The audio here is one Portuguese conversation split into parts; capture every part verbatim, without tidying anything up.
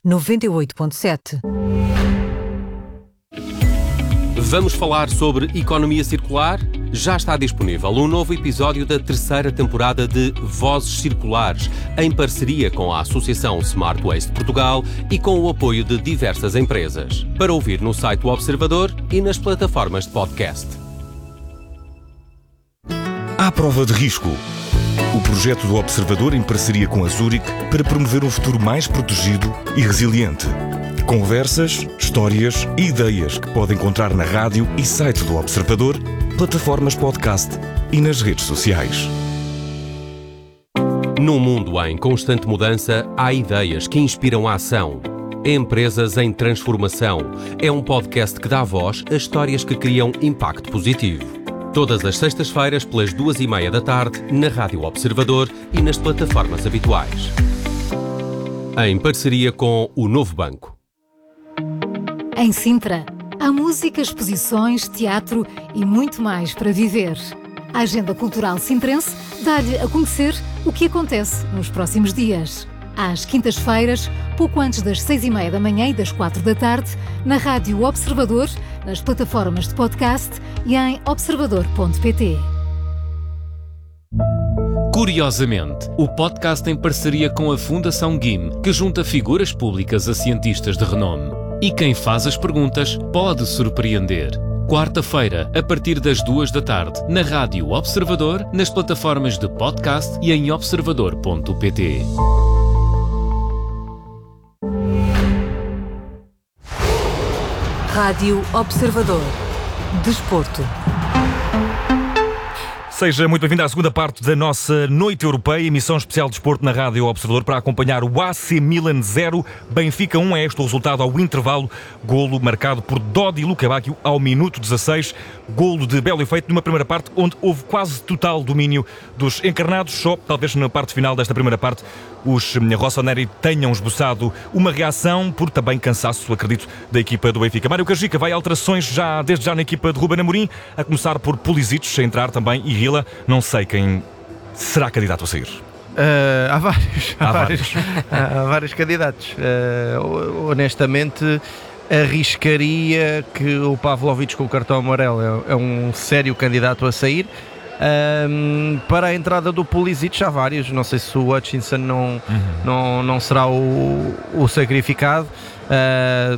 noventa e oito ponto sete. Vamos falar sobre economia circular? Já está disponível um novo episódio da terceira temporada de Vozes Circulares, em parceria com a Associação Smart Waste Portugal e com o apoio de diversas empresas. Para ouvir no site do Observador e nas plataformas de podcast. À prova de risco. O projeto do Observador em parceria com a Zurich para promover um futuro mais protegido e resiliente. Conversas, histórias e ideias que pode encontrar na rádio e site do Observador, plataformas podcast e nas redes sociais. Num mundo em constante mudança, há ideias que inspiram a ação. Empresas em Transformação é um podcast que dá voz a histórias que criam impacto positivo. Todas as sextas-feiras, pelas duas e meia da tarde, na Rádio Observador e nas plataformas habituais. Em parceria com o Novo Banco. Em Sintra, há música, exposições, teatro e muito mais para viver. A Agenda Cultural Sintrense dá-lhe a conhecer o que acontece nos próximos dias. Às quintas-feiras, pouco antes das seis e meia da manhã e das quatro da tarde, na Rádio Observador, nas plataformas de podcast e em observador ponto pt. Curiosamente, o podcast em parceria com a Fundação G I M, que junta figuras públicas a cientistas de renome. E quem faz as perguntas pode surpreender. Quarta-feira, a partir das duas da tarde, na Rádio Observador, nas plataformas de podcast e em observador ponto pt. Rádio Observador. Desporto. Seja muito bem-vindo à segunda parte da nossa Noite Europeia, emissão especial de desporto na Rádio Observador para acompanhar o A C Milan zero, Benfica um. É este o resultado ao intervalo. Golo marcado por Dodi Lukebakio ao minuto dezasseis. Golo de belo efeito numa primeira parte onde houve quase total domínio dos encarnados. Só, talvez na parte final desta primeira parte, os rossoneri tenham esboçado uma reação por também cansaço, acredito, da equipa do Benfica. Mário Cajica vai a alterações já, desde já na equipa de Ruben Amorim, a começar por Pulisic a entrar também e Rila. Não sei quem será candidato a sair. Uh, há vários, há, há vários, vários. há vários candidatos. Uh, honestamente, arriscaria que o Pavlovic com o cartão amarelo é, é um sério candidato a sair. Um, para a entrada do Pulisic há vários. Não sei se o Hutchinson não, uhum. não, não será o, o sacrificado. Uh,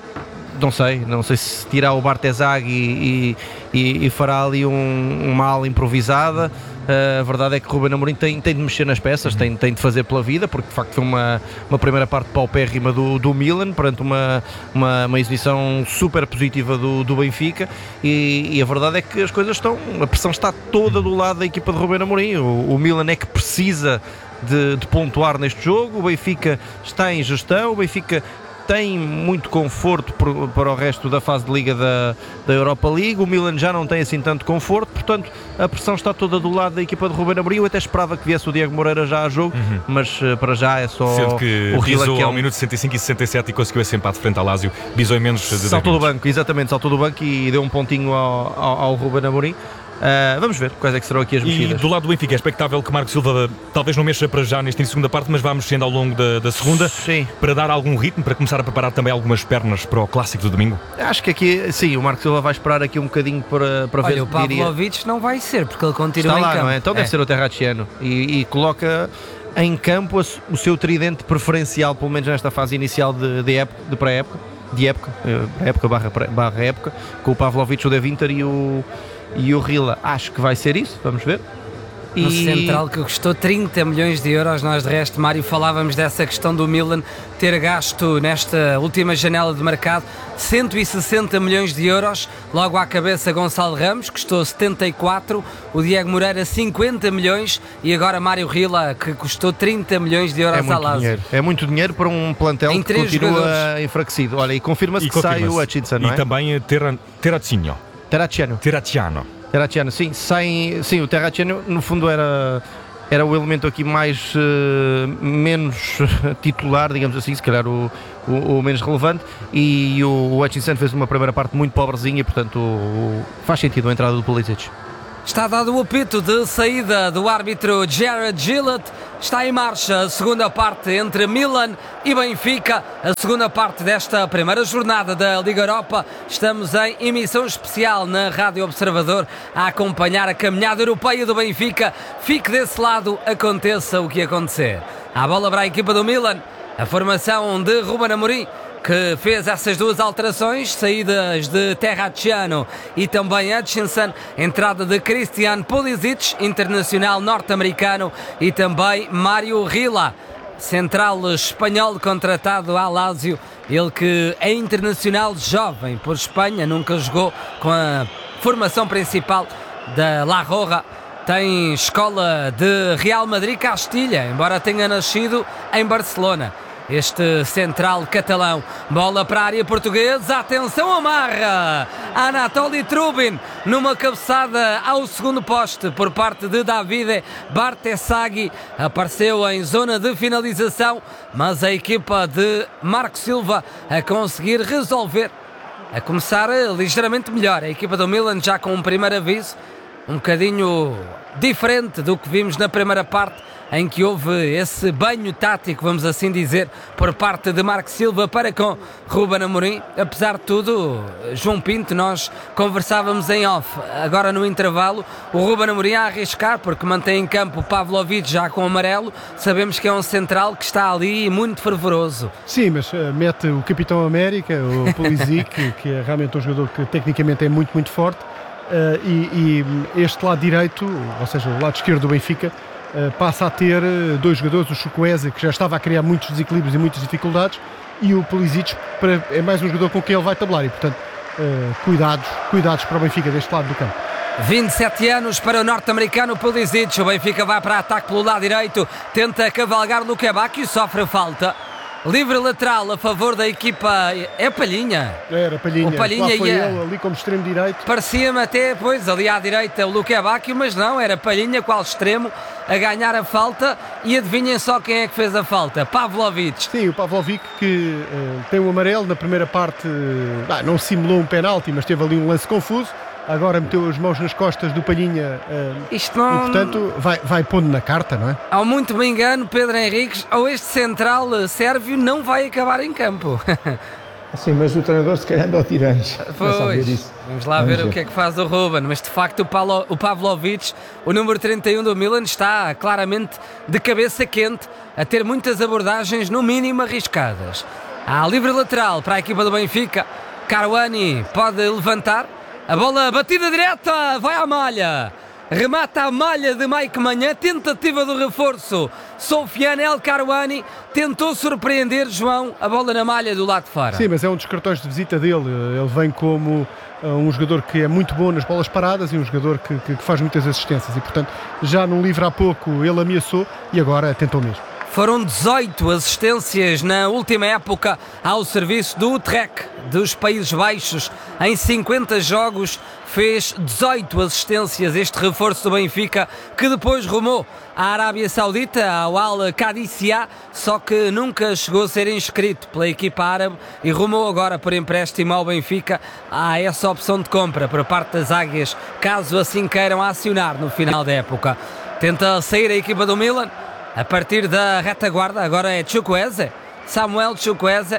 Não sei, não sei se tirar o Bartezag e, e, e fará ali um, uma ala improvisada. Uh, a verdade é que o Ruben Amorim tem, tem de mexer nas peças, uhum. tem, tem de fazer pela vida, porque de facto foi uma, uma primeira parte paupérrima do, do Milan, perante uma, uma, uma exibição super positiva do, do Benfica, e, e a verdade é que as coisas estão, a pressão está toda do lado da equipa de Ruben Amorim. O, o Milan é que precisa de, de pontuar neste jogo, o Benfica está em gestão, o Benfica tem muito conforto por, para o resto da fase de Liga da, da Europa League. O Milan já não tem assim tanto conforto, portanto a pressão está toda do lado da equipa de Ruben Amorim. Eu até esperava que viesse o Diego Moreira já a jogo, uhum. mas uh, para já é só sendo que o Rila, bisou que é um... ao minuto sessenta e cinco e sessenta e sete e conseguiu esse empate frente ao Lazio, bisou em menos de saltou do banco, exatamente, saltou do banco e deu um pontinho ao, ao, ao Ruben Amorim. Uh, vamos ver quais é que serão aqui as mexidas. E do lado do Benfica é expectável que Marco Silva talvez não mexa para já neste início de segunda parte, mas vá mexendo ao longo da, da segunda. Sim. Para dar algum ritmo, para começar a preparar também algumas pernas para o clássico do domingo. Acho que aqui, sim, o Marco Silva vai esperar aqui um bocadinho para, para Olha, ver. o Pavlovic diria... não vai ser, porque ele continua está em lá, campo. Não é? Então deve é. ser o Terracciano e, e coloca em campo o seu tridente preferencial, pelo menos nesta fase inicial de, de, época, de pré-época, de época, época barra, barra época, com o Pavlovic, o De Winter e o E o Rila. Acho que vai ser isso, vamos ver. No e... central, que custou trinta milhões de euros. Nós de resto, Mário, falávamos dessa questão do Milan ter gasto nesta última janela de mercado cento e sessenta milhões de euros. Logo à cabeça Gonçalo Ramos, custou setenta e quatro, o Diego Moreira cinquenta milhões e agora Mário Rila, que custou trinta milhões de euros é à Lazio. É muito dinheiro para um plantel em que continua jogadores. enfraquecido. Olha, e confirma-se e que confirma-se. sai o Hutchinson, não é? E também Terracciano. Terracciano. Terracciano. Terracciano, sim, sem, sim, o Terracciano no fundo era, era o elemento aqui mais uh, menos titular, digamos assim, se calhar o, o, o menos relevante, e o, o Hutchinson fez uma primeira parte muito pobrezinha, portanto o, o, faz sentido a entrada do Pulisic. Está dado o apito de saída do árbitro Jared Gillett. Está em marcha a segunda parte entre Milan e Benfica. A segunda parte desta primeira jornada da Liga Europa. Estamos em emissão especial na Rádio Observador a acompanhar a caminhada europeia do Benfica. Fique desse lado, aconteça o que acontecer. A bola para a equipa do Milan. A formação de Ruben Amorim, que fez essas duas alterações, saídas de Terracciano e também Hutchinson, entrada de Christian Pulisic, internacional norte-americano, e também Mário Rila, central espanhol contratado ao Lazio, ele que é internacional jovem por Espanha, nunca jogou com a formação principal da La Roja. Tem escola de Real Madrid-Castilha, embora tenha nascido em Barcelona. Este central catalão, bola para a área portuguesa, atenção, amarra Anatoly Trubin numa cabeçada ao segundo poste por parte de Davide Bartesagui, apareceu em zona de finalização, mas a equipa de Marco Silva a conseguir resolver, a começar ligeiramente melhor, a equipa do Milan já com um primeiro aviso, um bocadinho diferente do que vimos na primeira parte, em que houve esse banho tático, vamos assim dizer, por parte de Marco Silva para com Ruben Amorim. Apesar de tudo, João Pinto, nós conversávamos em off, agora no intervalo, o Ruben Amorim a arriscar, porque mantém em campo o Pavlovic já com amarelo, sabemos que é um central que está ali muito fervoroso. Sim, mas uh, mete o Capitão América, o Pulisic, que é realmente um jogador que tecnicamente é muito, muito forte, uh, e, e este lado direito, ou seja, o lado esquerdo do Benfica, Uh, passa a ter uh, dois jogadores, o Chukwueze, que já estava a criar muitos desequilíbrios e muitas dificuldades, e o Pulisic para, é mais um jogador com quem ele vai tabular, e portanto uh, cuidados, cuidados para o Benfica deste lado do campo. vinte e sete anos para o norte-americano Pulisic. O Benfica vai para ataque pelo lado direito, tenta cavalgar Luque Bacchio, sofre falta. Livre lateral a favor da equipa. É Palhinha. Era Palhinha. O Palhinha Lá foi ia... ele ali como extremo direito. Parecia-me até, pois, ali à direita o Luque Bacchio, mas não, era Palhinha, qual extremo, a ganhar a falta. E adivinhem só quem é que fez a falta: Pavlovic. Sim, o Pavlovic, que uh, tem um amarelo na primeira parte, uh, ah, não simulou um penalti, mas teve ali um lance confuso. Agora meteu as mãos nas costas do Palhinha, uh, Isto não... e portanto vai, vai pondo na carta, não é? Ao muito me engano, Pedro Henriques, ou este central sérvio não vai acabar em campo. Sim, mas o treinador se calhar anda ao tirães. Pois, vamos lá ver, ver o que é que faz o Ruben, mas de facto o, Palo, o Pavlovic, o número trinta e um do Milan, está claramente de cabeça quente, a ter muitas abordagens no mínimo arriscadas. Há livre lateral para a equipa do Benfica, Caruani pode levantar, a bola batida direta, vai à malha, remata a malha de Mike Manhã, tentativa do reforço, Sofiane El Caruani tentou surpreender, João, a bola na malha do lado de fora. Sim, mas é um dos cartões de visita dele, ele vem como uh, um jogador que é muito bom nas bolas paradas e um jogador que, que, que faz muitas assistências, e portanto já num livre há pouco ele ameaçou e agora tentou mesmo. Foram dezoito assistências na última época ao serviço do Utrecht dos Países Baixos. Em cinquenta jogos fez dezoito assistências este reforço do Benfica, que depois rumou à Arábia Saudita, ao Al-Qadisiyah, só que nunca chegou a ser inscrito pela equipa árabe e rumou agora por empréstimo ao Benfica. Há essa opção de compra por parte das Águias, caso assim queiram acionar no final da época. Tenta sair a equipa do Milan a partir da retaguarda, agora é Chukwueze, Samuel Chukwueze,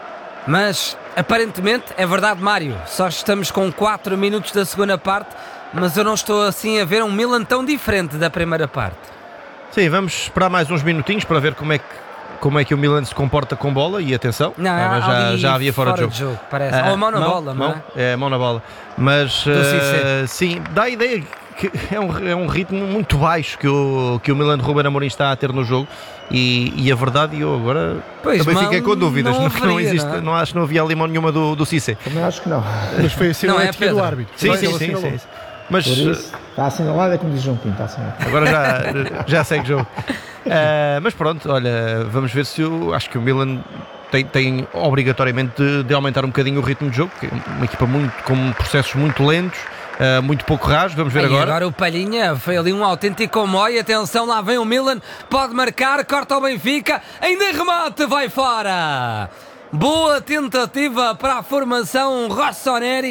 mas aparentemente, é verdade, Mário, só estamos com quatro minutos da segunda parte, mas eu não estou assim a ver um Milan tão diferente da primeira parte. Sim, vamos esperar mais uns minutinhos para ver como é que, como é que o Milan se comporta com bola, e atenção, não, ah, já, já havia fora, fora de jogo, de jogo parece. Ah, ou mão na mão, bola, mão, não é? É, mão na bola, mas uh, sim, dá a ideia que é um, é um ritmo muito baixo que o, que o Milan de Ruben Amorim está a ter no jogo, e, e a verdade, eu agora pois, também fiquei com dúvidas, não, haveria, não existe, não, é? Não acho que não havia ali mão nenhuma do, do Cissé. Também acho que não. Mas foi assim não é do árbitro. Sim, sim, sim, sim, sim. Mas, por isso, está assinalado, é como diz João Pinto, está assinalado. Agora já, já segue o jogo. Uh, mas pronto, olha, vamos ver se o, acho que o Milan tem, tem obrigatoriamente de, de aumentar um bocadinho o ritmo de jogo, porque é uma equipa muito, com processos muito lentos. Uh, muito pouco raso, vamos ver Aí, agora. Agora o Palhinha foi ali um autêntico comboio. Atenção, lá vem o Milan, pode marcar, corta o Benfica, ainda remate, vai fora. Boa tentativa para a formação Rossoneri,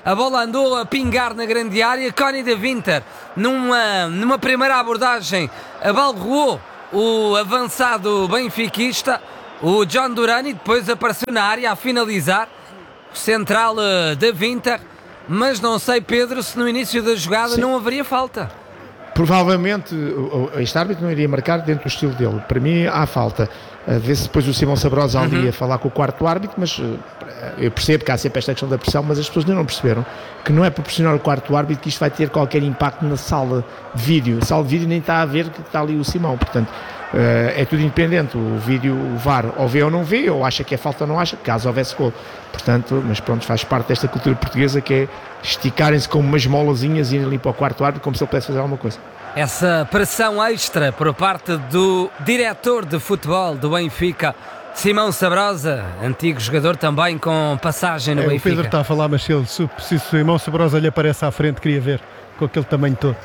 a bola andou a pingar na grande área. Connie de Winter, numa, numa primeira abordagem, abalroou o avançado benfiquista, o John Durani, depois apareceu na área a finalizar, o central de Winter, mas não sei, Pedro, se no início da jogada Sim. não haveria falta. Provavelmente este árbitro não iria marcar dentro do estilo dele. Para mim há falta. Vê-se depois o Simão Sabrosa ali uhum. a falar com o quarto árbitro, mas eu percebo que há sempre esta questão da pressão, mas as pessoas ainda não perceberam que não é para pressionar o quarto árbitro que isto vai ter qualquer impacto na sala de vídeo. A sala de vídeo nem está a ver que está ali o Simão, portanto é tudo independente. O vídeo, o V A R ou vê ou não vê, ou acha que é falta ou não acha, caso houvesse gol. Portanto, mas pronto, faz parte desta cultura portuguesa que é esticarem-se como umas molazinhas e irem ali para o quarto árbitro como se ele pudesse fazer alguma coisa. Essa pressão extra por parte do diretor de futebol do Benfica, Simão Sabrosa, antigo jogador também com passagem no é, Benfica. O Pedro está a falar, mas se, ele, se, se o Simão Sabrosa lhe aparece à frente, queria ver com aquele tamanho todo.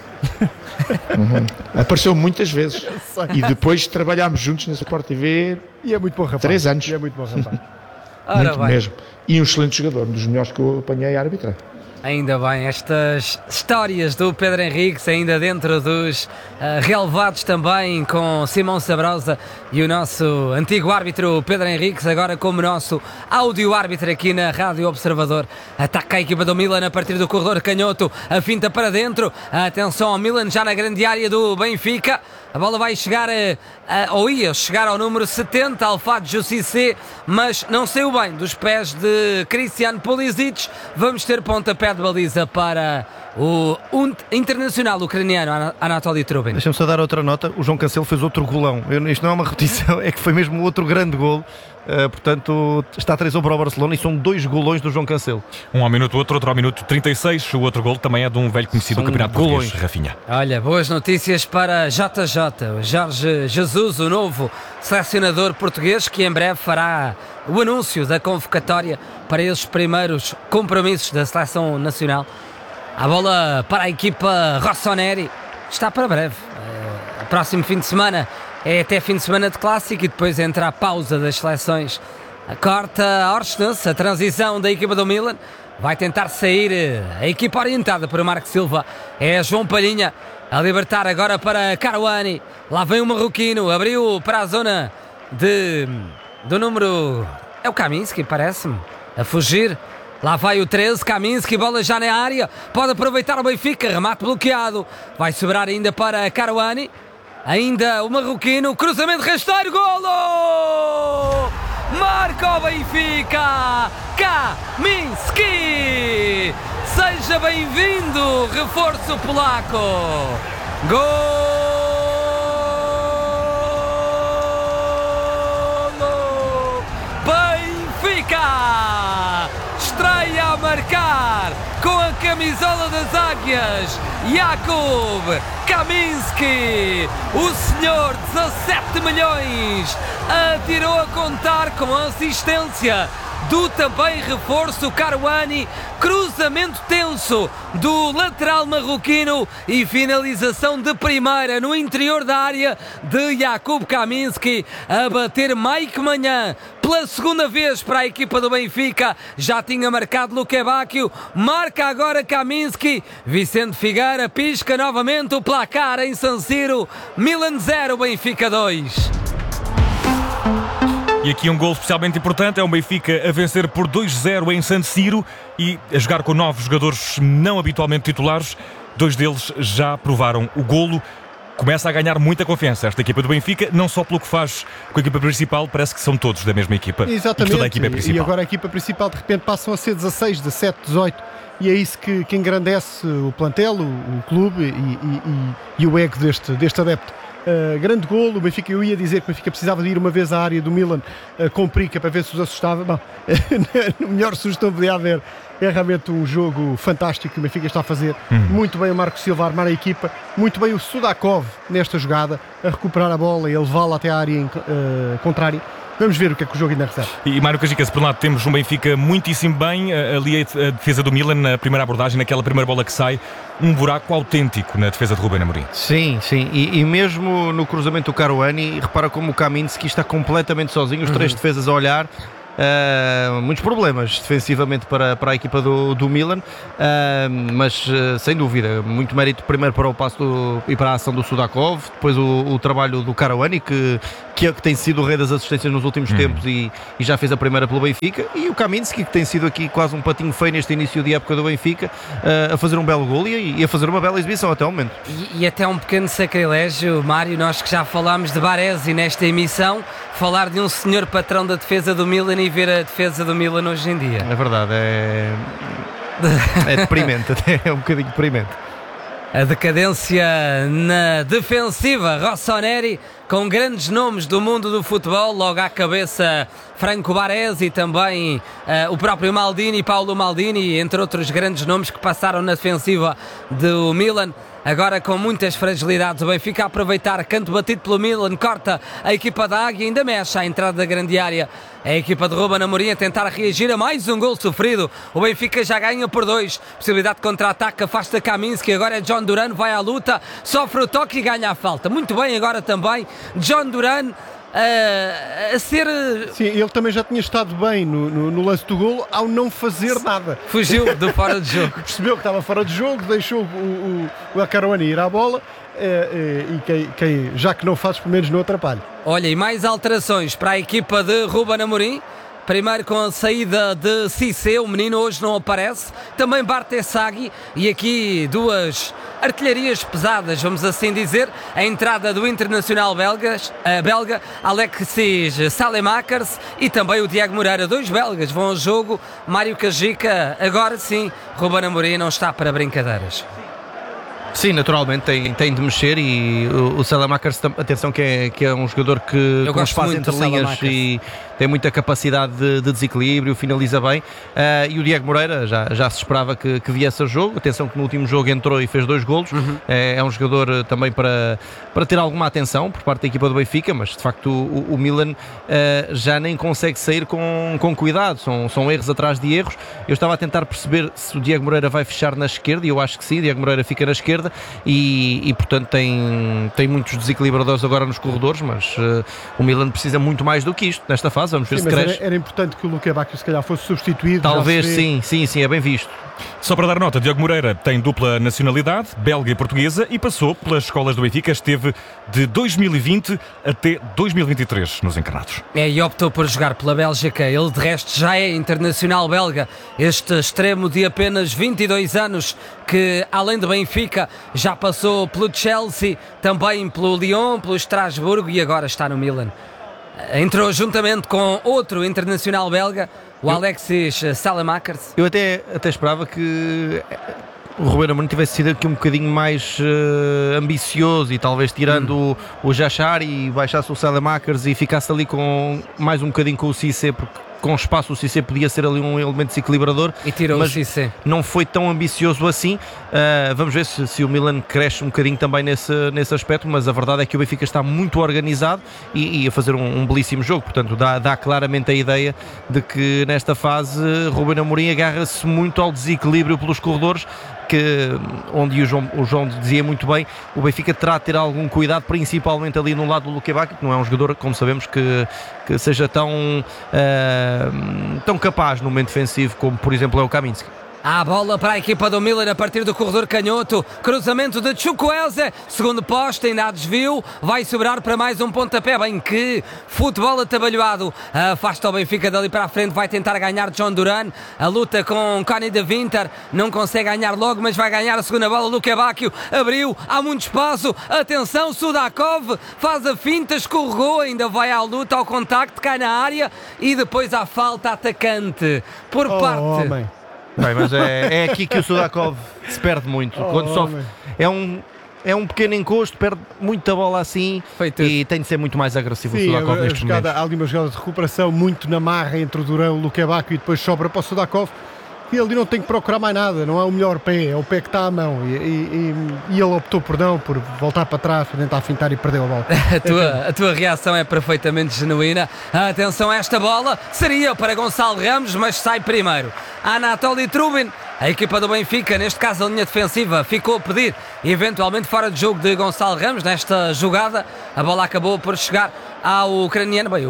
Uhum. Apareceu muitas vezes e depois trabalhámos juntos na Sport T V e é muito bom rapaz. Três anos. E é muito bom rapaz. Muito mesmo. E um excelente jogador, um dos melhores que eu apanhei a arbitrar. Ainda bem, estas histórias do Pedro Henriques ainda dentro dos uh, relevados também com Simão Sabrosa e o nosso antigo árbitro Pedro Henriques, agora como nosso áudio árbitro aqui na Rádio Observador. Ataca a equipa do Milan a partir do corredor canhoto, a finta para dentro, atenção ao Milan já na grande área do Benfica. A bola vai chegar, a, a, ou ia chegar ao número setenta, Alfádio Cissé, mas não saiu bem dos pés de Christian Pulisic. Vamos ter pontapé de baliza para o um, internacional ucraniano Anatoly Trubin. Deixa-me só dar outra nota. O João Cancelo fez outro golão. Eu, isto não é uma repetição, é que foi mesmo outro grande golo. Uh, portanto, está três um para o Barcelona e são dois golões do João Cancelo. Um ao minuto, outro, outro ao minuto trinta e seis. O outro golo também é de um velho conhecido são do Campeonato golões. Português, Rafinha. Olha, boas notícias para J J, o Jorge Jesus, o novo selecionador português, que em breve fará o anúncio da convocatória para esses primeiros compromissos da seleção nacional. A bola para a equipa rossoneri está para breve. Uh, próximo fim de semana é até fim de semana de clássico e depois entra a pausa das seleções. A corta a Orsnes, a transição da equipa do Milan. Vai tentar sair a equipa orientada por Marco Silva. É João Palhinha a libertar agora para Caruani. Lá vem o marroquino, abriu para a zona de, do número... É o Kaminski, parece-me, a fugir. Lá vai o treze, Kaminski, bola já na área. Pode aproveitar o Benfica, remate bloqueado. Vai sobrar ainda para Caruani. Ainda o marroquino, cruzamento rasteiro, golo! Marca o Benfica! Kaminski! Seja bem-vindo, reforço polaco! Golo! Benfica! Estreia a marcar com a camisola das Águias, Jakub Kaminski, o senhor dezassete milhões, atirou a contar com a assistência do também reforço Caruani, cruzamento tenso do lateral marroquino e finalização de primeira no interior da área de Jakub Kaminski, a bater Mike Manhã pela segunda vez para a equipa do Benfica. Já tinha marcado Luque Bacchio, marca agora Kaminski. Vicente Figueira pisca novamente o placar em San Siro. Milan zero, Benfica dois. E aqui um gol especialmente importante, é o Benfica a vencer por dois zero em San Siro e a jogar com nove jogadores não habitualmente titulares. Dois deles já provaram o golo. Começa a ganhar muita confiança esta equipa do Benfica, não só pelo que faz com a equipa principal, parece que são todos da mesma equipa. Exatamente, e toda a equipa é principal. E agora a equipa principal de repente passam a ser dezasseis, dezassete, dezoito, e é isso que, que engrandece o plantel, o, o clube e, e, e, e o ego deste, deste adepto. Uh, grande golo, o Benfica, eu ia dizer que o Benfica precisava de ir uma vez à área do Milan uh, com Prica para ver se os assustava. Bom, o melhor susto não podia haver. É realmente um jogo fantástico que o Benfica está a fazer. Uhum. Muito bem o Marco Silva a armar a equipa, muito bem o Sudakov nesta jogada, a recuperar a bola e a levá-la até a área uh, contrária. Vamos ver o que é que o jogo ainda recebe. E Mário Cajica, por um lado temos um Benfica muitíssimo bem, ali a defesa do Milan na primeira abordagem, naquela primeira bola que sai, um buraco autêntico na defesa de Ruben Amorim. Sim, sim, e, e mesmo no cruzamento do Caruani, repara como o Kaminski está completamente sozinho, os três uhum. defesas a olhar. uh, muitos problemas defensivamente para, para a equipa do, do Milan, uh, mas uh, sem dúvida, muito mérito primeiro para o passo do, e para a ação do Sudakov, depois o, o trabalho do Caruani, que, que, é, que tem sido o rei das assistências nos últimos hum. tempos e, e já fez a primeira pelo Benfica, e o Kaminski, que tem sido aqui quase um patinho feio neste início de época do Benfica, uh, a fazer um belo gol e, e a fazer uma bela exibição até ao momento. E, e até um pequeno sacrilégio, Mário, nós que já falámos de Baresi nesta emissão, falar de um senhor patrão da defesa do Milan e ver a defesa do Milan hoje em dia. É verdade, é, é deprimente, até é um bocadinho deprimente. A decadência na defensiva, Rossoneri, com grandes nomes do mundo do futebol, logo à cabeça Franco Baresi e também uh, o próprio Maldini, Paulo Maldini, entre outros grandes nomes que passaram na defensiva do Milan. Agora com muitas fragilidades, o Benfica a aproveitar, canto batido pelo Milan, corta a equipa da Águia, ainda mexe à entrada da grande área. A equipa de Ruben Amorim a tentar reagir a mais um gol sofrido. O Benfica já ganha por dois. Possibilidade de contra-ataque, afasta Kaminski. Agora é John Duran, vai à luta, sofre o toque e ganha a falta. Muito bem agora também John Duran. Uh, a ser... Sim, ele também já tinha estado bem no, no, no lance do golo ao não fazer nada. Fugiu do fora de jogo. Percebeu que estava fora de jogo, deixou o, o, o Caruani ir à bola uh, uh, e quem, quem, já que não faz, pelo menos não atrapalha. Olha, e mais alterações para a equipa de Ruben Amorim. Primeiro com a saída de Cissé, o menino hoje não aparece. Também Bartesagui e aqui duas artilharias pesadas, vamos assim dizer. A entrada do internacional belgas, a belga Alexis Saelemaekers e também o Diego Moreira. Dois belgas vão ao jogo. Mário Cajica, agora sim, Ruben Amorim não está para brincadeiras. Sim, naturalmente tem, tem de mexer e o, o Saelemaekers, atenção que é, que é um jogador que Eu com espaço entre linhas e tem muita capacidade de, de desequilíbrio, finaliza bem, uh, e o Diego Moreira já, já se esperava que, que viesse a jogo, atenção que no último jogo entrou e fez dois golos, uhum. é, é um jogador também para, para ter alguma atenção por parte da equipa do Benfica, mas de facto o, o Milan uh, já nem consegue sair com, com cuidado, são, são erros atrás de erros. Eu estava a tentar perceber se o Diego Moreira vai fechar na esquerda, e eu acho que sim, o Diego Moreira fica na esquerda, e, e portanto tem, tem muitos desequilibradores agora nos corredores, mas uh, o Milan precisa muito mais do que isto nesta fase. Vamos ver sim, se cresce. Era, era importante que o Luque Bacchio se calhar fosse substituído. Talvez sim, sim, sim, é bem visto. Só para dar nota, Diogo Moreira tem dupla nacionalidade, belga e portuguesa, e passou pelas escolas do Benfica, esteve de dois mil e vinte até dois mil e vinte e três nos encarnados. É, e optou por jogar pela Bélgica, ele de resto já é internacional belga, este extremo de apenas vinte e dois anos, que além do Benfica já passou pelo Chelsea, também pelo Lyon, pelo Estrasburgo e agora está no Milan. Entrou juntamente com outro internacional belga, o Alexis Saelemaekers. Eu até, até esperava que o Ruben Amorim tivesse sido aqui um bocadinho mais uh, ambicioso e talvez tirando hum. o, o Jachar e baixasse o Saelemaekers e ficasse ali com mais um bocadinho com o Cissé, porque com espaço o Cissé podia ser ali um elemento desequilibrador, e tirou mas o Cissé. Não foi tão ambicioso assim. Uh, vamos ver se, se o Milan cresce um bocadinho também nesse, nesse aspecto, mas a verdade é que o Benfica está muito organizado e, e a fazer um, um belíssimo jogo, portanto dá, dá claramente a ideia de que nesta fase Ruben Amorim agarra-se muito ao desequilíbrio pelos corredores, que, onde o João, o João dizia muito bem, o Benfica terá de ter algum cuidado, principalmente ali no lado do Luque Bacchio, que não é um jogador, como sabemos, que, que seja tão, uh, tão capaz no momento defensivo como, por exemplo, é o Kaminski. Há a bola para a equipa do Milan a partir do corredor canhoto, cruzamento de Chukwueze, segundo poste, ainda há desvio, vai sobrar para mais um pontapé. Bem, que futebol atabalhoado, afasta o Benfica dali para a frente, vai tentar ganhar John Duran, a luta com Connie de Winter, não consegue ganhar logo, mas vai ganhar a segunda bola. Luque Bacchio abriu, há muito espaço, atenção, Sudakov faz a finta, escorregou, ainda vai à luta, ao contacto, cai na área e depois à falta atacante por oh, parte... Homem. Bem, mas é, é aqui que o Sudakov se perde muito. Oh, Quando sofre, é um, é um pequeno encosto, perde muita bola assim e tem de ser muito mais agressivo. Sim, o Sudakov a, a neste jogada, momento. há ali uma jogada de recuperação muito na marra entre o Durão, o Luque Bacchio, e depois sobra para o Sudakov. E ele não tem que procurar mais nada, não é o melhor pé, é o pé que está à mão. E, e, e ele optou por não, por voltar para trás, para tentar fintar e perdeu a bola. A tua, a tua reação é perfeitamente genuína. Atenção a esta bola, seria para Gonçalo Ramos, mas sai primeiro Anatoly Trubin. A equipa do Benfica, neste caso a linha defensiva, ficou a pedir eventualmente fora de jogo de Gonçalo Ramos nesta jogada. A bola acabou por chegar ao ucraniano. Bem, o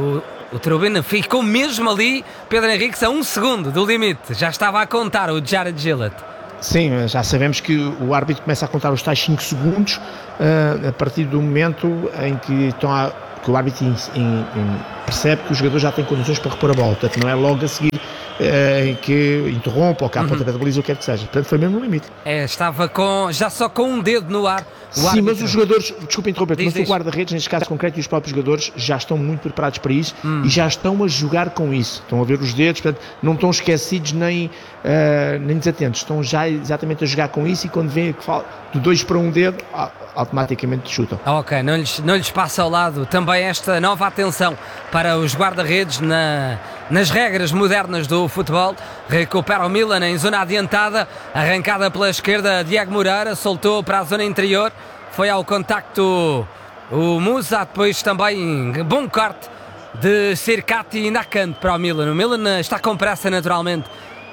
O Trubin ficou mesmo ali, Pedro Henriques, a um segundo do limite. Já estava a contar o Jared Gillett. Sim, já sabemos que o árbitro começa a contar os tais cinco segundos uh, a partir do momento em que, estão a, que o árbitro in, in, in, percebe que o jogador já tem condições para repor a bola. Portanto, não é logo a seguir uh, que interrompa ou que a ponta da baliza, o que quer que seja. Portanto, foi mesmo no limite. É, estava com, já só com um dedo no ar. O Sim, árbitro. mas os jogadores, desculpa interromper, Diz, mas diz. o guarda-redes, neste caso concreto, e os próprios jogadores já estão muito preparados para isso Hum. e já estão a jogar com isso. Estão a ver os dedos, portanto, não estão esquecidos nem, uh, nem desatentos. Estão já exatamente a jogar com isso e quando vêem que fala de dois para um dedo, ah, automaticamente chutam. Ok, não lhes, não lhes passa ao lado também esta nova atenção para os guarda-redes na, nas regras modernas do futebol. Recupera o Milan em zona adiantada, arrancada pela esquerda, Diego Moreira soltou para a zona interior, foi ao contacto o Musa, depois também bom corte de Sirkati e Nakant para o Milan. O Milan está com pressa naturalmente.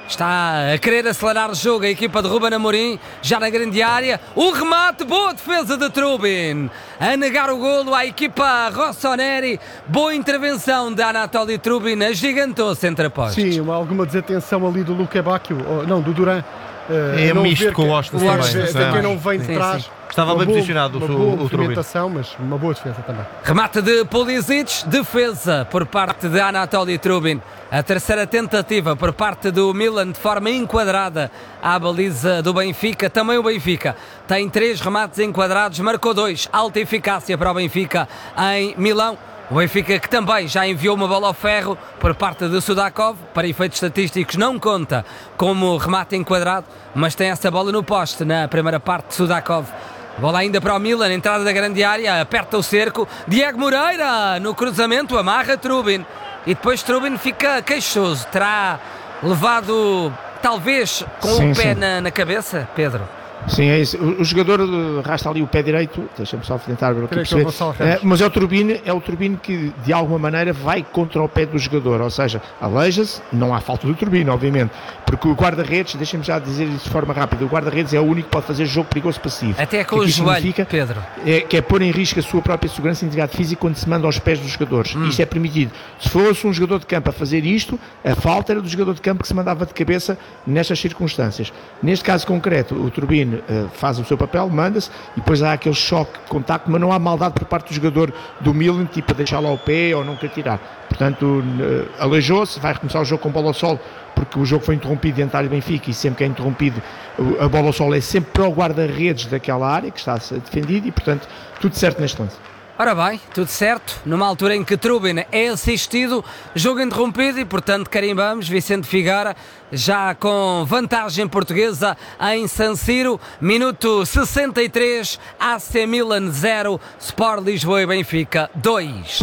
Está a querer acelerar o jogo a equipa de Ruben Amorim, já na grande área, o remate, boa defesa de Trubin, a negar o golo à equipa rossoneri, boa intervenção de Anatoly Trubin, agigantou-se entre apostos. Sim, uma, alguma desatenção ali do Luque Bacchio, ou, não, do Duran. Uh, É não misto ver com que- o Austin o também. Austin, Sim, até quem não vem de sim, trás. sim. Estava Uma bem boa- posicionado o- uma o- boa o Trubin. movimentação, mas uma boa defesa também. Remate de Pulisic, defesa por parte de Anatoly Trubin. A terceira tentativa por parte do Milan de forma enquadrada à baliza do Benfica. Também o Benfica tem três remates enquadrados, marcou dois. Alta eficácia para o Benfica em Milão. O Benfica que também já enviou uma bola ao ferro por parte de Sudakov. Para efeitos estatísticos não conta como remate enquadrado, mas tem essa bola no poste na primeira parte de Sudakov. Bola ainda para o Milan, entrada da grande área, aperta o cerco. Diego Moreira no cruzamento, amarra Trubin. E depois Trubin fica queixoso. Terá levado, talvez, com Sim, o pé sim. na, na cabeça, Pedro? Sim, é isso. O, o jogador uh, arrasta ali o pé direito, deixa-me só tentar ver o que Creio que é o perceber. Gonçalo Ramos. Eh, mas é o Turbine, é o Turbine que de alguma maneira vai contra o pé do jogador, ou seja, aleija-se, não há falta do Turbine, obviamente, porque o guarda-redes, deixem-me já dizer isso de forma rápida, o guarda-redes é o único que pode fazer jogo perigoso passivo. Até com que o aqui joelho, significa Pedro. É, que é pôr em risco a sua própria segurança e integridade física quando se manda aos pés dos jogadores. Isto é permitido. Se fosse um jogador de campo a fazer isto, a falta era do jogador de campo que se mandava de cabeça nestas circunstâncias. Neste caso concreto, o Turbine uh, faz o seu papel, manda-se, e depois há aquele choque de contacto, mas não há maldade por parte do jogador do Milan, tipo a deixá-lo ao pé ou não querer tirar. Portanto, uh, aleijou-se, vai recomeçar o jogo com bola ao solo, porque o jogo foi interrompido dentro da área do Benfica, e sempre que é interrompido, a bola ao solo é sempre para o guarda-redes daquela área, que está a ser defendido, e portanto, tudo certo neste lance. Ora bem, tudo certo, numa altura em que Trubin é assistido, jogo interrompido e, portanto, carimbamos Vicente Figueira, já com vantagem portuguesa em San Siro, minuto sessenta e três, A C Milan zero, Sport Lisboa e Benfica dois.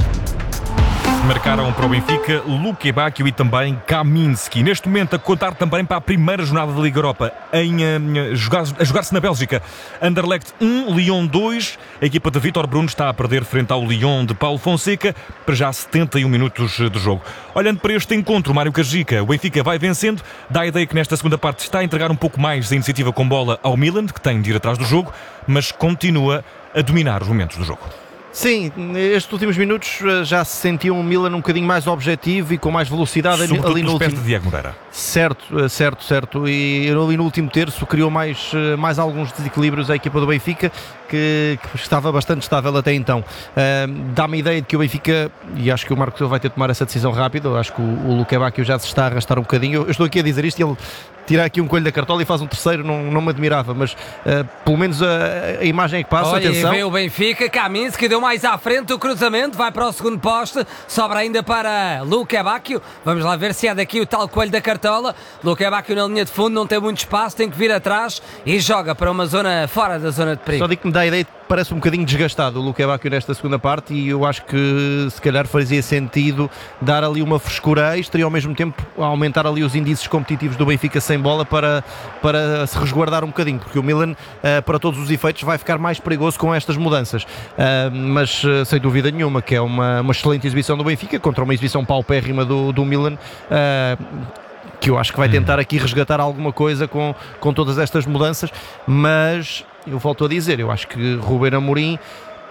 Marcaram para o Benfica Luque Bacchio e também Kaminski. Neste momento a contar também para a primeira jornada da Liga Europa em, uh, jogar, a jogar-se na Bélgica. Anderlecht um, Lyon dois. A equipa de Vítor Bruno está a perder frente ao Lyon de Paulo Fonseca para já setenta e um minutos de jogo. Olhando para este encontro, Mário Cajica, o Benfica vai vencendo. Dá a ideia que nesta segunda parte está a entregar um pouco mais a iniciativa com bola ao Milan, que tem de ir atrás do jogo, mas continua a dominar os momentos do jogo. Sim, estes últimos minutos já se sentia um Milan um bocadinho mais objetivo e com mais velocidade Sobretudo ali no nos pés último... de Diego Moreira. Certo, certo, certo. E ali no último terço criou mais, mais alguns desequilíbrios à equipa do Benfica, que, que estava bastante estável até então. Uh, dá-me a ideia de que o Benfica, e acho que o Marco Silva vai ter de tomar essa decisão rápido, acho que o, o Luque Bacchio já se está a arrastar um bocadinho. Eu, eu estou aqui a dizer isto e ele tira aqui um coelho da cartola e faz um terceiro, não, não me admirava, mas uh, pelo menos a, a imagem é que passa. Olha, atenção. e vem o Benfica, Kaminski deu mais à frente, o cruzamento vai para o segundo poste, sobra ainda para Luque Bacchio. Vamos lá ver se é daqui o tal coelho da cartola. Luque Bacchio na linha de fundo, não tem muito espaço, tem que vir atrás e joga para uma zona fora da zona de perigo. Só digo que me dá a ideia de que parece um bocadinho desgastado o Luque Bacchio nesta segunda parte, e eu acho que se calhar fazia sentido dar ali uma frescura extra e ao mesmo tempo aumentar ali os índices competitivos do Benfica sem bola para, para se resguardar um bocadinho, porque o Milan, uh, para todos os efeitos, vai ficar mais perigoso com estas mudanças. Uh, mas uh, sem dúvida nenhuma que é uma, uma excelente exibição do Benfica contra uma exibição paupérrima do, do Milan, uh, que eu acho que vai tentar aqui resgatar alguma coisa com, com todas estas mudanças, mas eu volto a dizer, eu acho que Ruben Amorim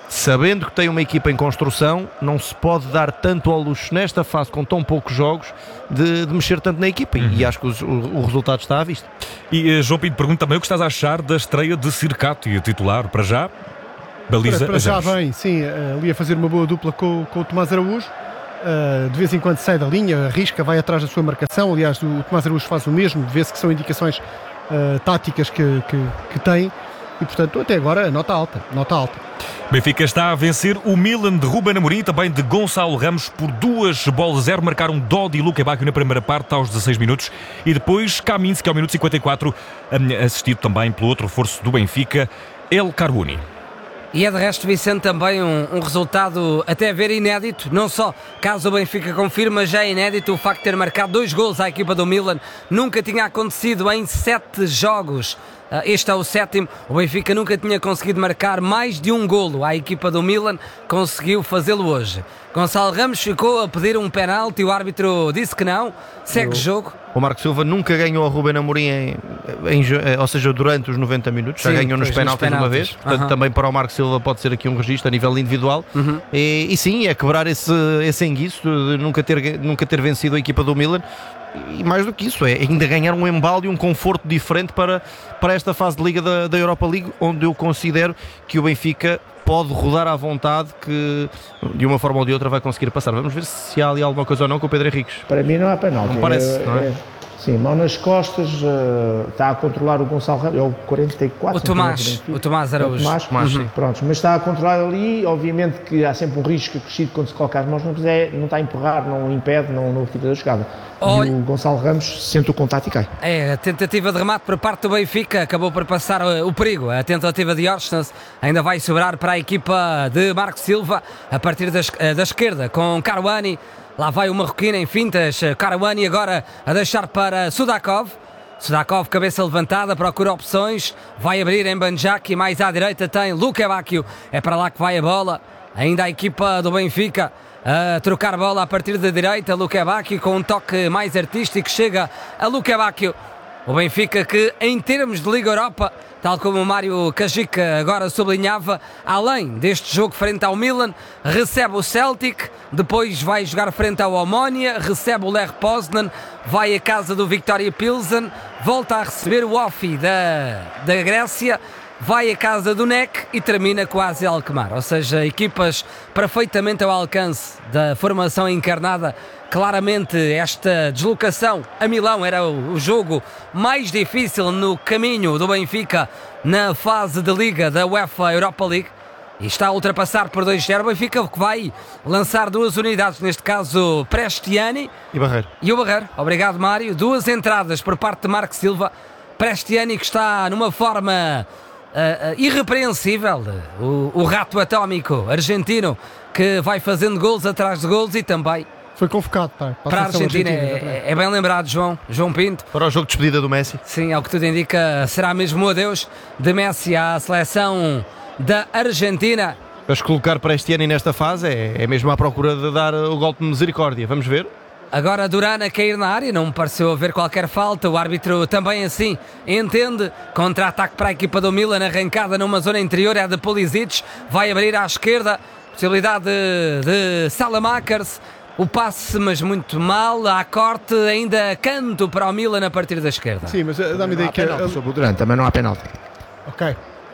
sabendo que tem uma equipa em construção, não se pode dar tanto ao luxo nesta fase com tão poucos jogos de, de mexer tanto na equipa, uhum. e acho que os, o, o resultado está à vista. E uh, João Pinto pergunta também o que estás a achar da estreia de Circato e titular para já. Baliza para, para já bem, sim, ali a fazer uma boa dupla com, com o Tomás Araújo. Uh, de vez em quando sai da linha, arrisca, vai atrás da sua marcação. Aliás, o Tomás Araújo faz o mesmo, vê-se que são indicações uh, táticas que, que, que tem, e portanto até agora nota alta, nota alta. Benfica está a vencer o Milan de Ruben Amorim, também de Gonçalo Ramos, por duas bolas a zero. Marcaram Dodi e Luque Bacchio na primeira parte aos dezasseis minutos, e depois Kaminski ao minuto cinquenta e quatro, assistido também pelo outro reforço do Benfica, El Kharouni. E é de resto, Vicente, também um, um resultado até a ver inédito, não só caso o Benfica confirma, já é inédito o facto de ter marcado dois golos à equipa do Milan, nunca tinha acontecido em sete jogos. Este é o sétimo. O Benfica nunca tinha conseguido marcar mais de um golo à equipa do Milan, conseguiu fazê-lo hoje. Gonçalo Ramos ficou a pedir um penalti, o árbitro disse que não, segue o jogo. O Marco Silva nunca ganhou a Ruben Amorim, em, em, ou seja, durante os noventa minutos, já Sim, ganhou nos penaltis uma vez, portanto uhum. também para o Marco Silva pode ser aqui um registro a nível individual, uhum. e, e sim, é quebrar esse, esse enguiço de nunca ter, nunca ter vencido a equipa do Milan. E mais do que isso, é ainda ganhar um embalo e um conforto diferente para, para esta fase de Liga da, da Europa League, onde eu considero que o Benfica pode rodar à vontade, que de uma forma ou de outra vai conseguir passar. Vamos ver se há ali alguma coisa ou não com o Pedro Henriques. Para mim não há penalti. Não parece, é, não é? é sim, mão nas costas, uh, está a controlar o Gonçalo Ramos, é o quarenta e quatro. O Tomás, o Tomás Araújo. Tomás, Tomás, uhum. Pronto, mas está a controlar ali, obviamente que há sempre um risco acrescido quando se coloca as mãos, não, quiser, não está a empurrar, não impede, não, não retira da jogada. Olha, e o Gonçalo Ramos sente o contato e cai. É, a tentativa de remate por parte do Benfica acabou por passar o, o perigo. A tentativa de Orsnes ainda vai sobrar para a equipa de Marco Silva a partir da, da esquerda com Kharouni. Lá vai o marroquino em fintas. Kharouni agora a deixar para Sudakov. Sudakov, cabeça levantada, procura opções. Vai abrir em Banjak e mais à direita tem Luque Bacchio. É para lá que vai a bola. Ainda a equipa do Benfica a trocar bola a partir da direita. Luque Bacchio com um toque mais artístico chega a Luque Bacchio. O Benfica que em termos de Liga Europa, tal como o Mário Kajic agora sublinhava, além deste jogo frente ao Milan, recebe o Celtic, depois vai jogar frente ao Omonia, recebe o Lech Poznan, vai à casa do Viktoria Pilsen, volta a receber o Ofi da, da Grécia, vai à casa do N E C e termina com a A Z Alkmaar. Ou seja, equipas perfeitamente ao alcance da formação encarnada. Claramente esta deslocação a Milão era o jogo mais difícil no caminho do Benfica na fase de Liga da UEFA Europa League. E está a ultrapassar por dois a zero. O Benfica que vai lançar duas unidades, neste caso Prestiani e Barreiro. E o Barreiro. Obrigado, Mário. Duas entradas por parte de Marco Silva. Prestiani que está numa forma uh, uh, irrepreensível. O, o rato atómico argentino que vai fazendo golos atrás de golos e também foi convocado para, para, para a Argentina. Argentina é, é bem lembrado, João, João Pinto. Para o jogo de despedida do Messi. Sim, ao que tudo indica, será mesmo o adeus de Messi à seleção da Argentina. Para se colocar para este ano nesta fase é, é mesmo à procura de dar o golpe de misericórdia. Vamos ver. Agora Duran a cair na área, não me pareceu haver qualquer falta. O árbitro também assim entende. Contra-ataque para a equipa do Milan, arrancada numa zona interior, é de Pulisic. Vai abrir à esquerda, possibilidade de, de Salamakers. O passe, mas muito mal, há corte, ainda canto para o Milan a partir da esquerda. Sim, mas dá-me ideia que... Penalti, sobre o Duran, também não há penalti. Ok.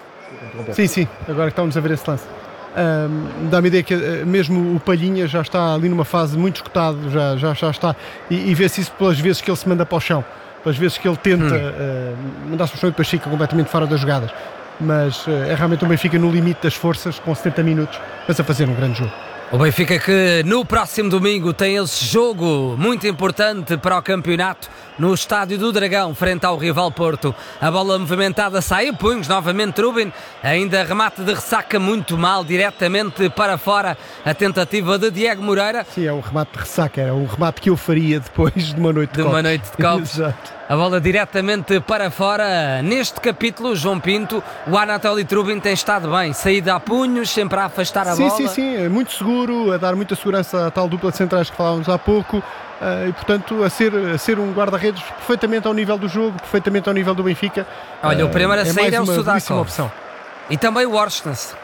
Sim, sim, agora que estamos a ver esse lance. Um, dá-me ideia que mesmo o Palhinha já está ali numa fase muito escutado, já, já, já está, e, e vê-se isso pelas vezes que ele se manda para o chão, pelas vezes que ele tenta hum. uh, mandar-se para o chão e depois fica completamente fora das jogadas. Mas uh, é realmente o Benfica no limite das forças, com setenta minutos, mas a fazer um grande jogo. O Benfica que no próximo domingo tem esse jogo muito importante para o campeonato no Estádio do Dragão, frente ao rival Porto. A bola movimentada sai a punhos, novamente Rubin, ainda remate de ressaca muito mal, diretamente para fora, a tentativa de Diego Moreira. Sim, é um remate de ressaca, era um remate que eu faria depois de uma noite de, de copos. uma noite de copos. Exato. A bola diretamente para fora. Neste capítulo, João Pinto, o Anatoly Trubin tem estado bem, saída a punhos, sempre a afastar a sim, bola. Sim, sim, sim, muito seguro, a dar muita segurança à tal dupla de centrais que falávamos há pouco, uh, e portanto a ser, a ser um guarda-redes perfeitamente ao nível do jogo, perfeitamente ao nível do Benfica. Olha, uh, o primeiro a sair é, é o uma Sudakov. Opção. E também o Orsnes.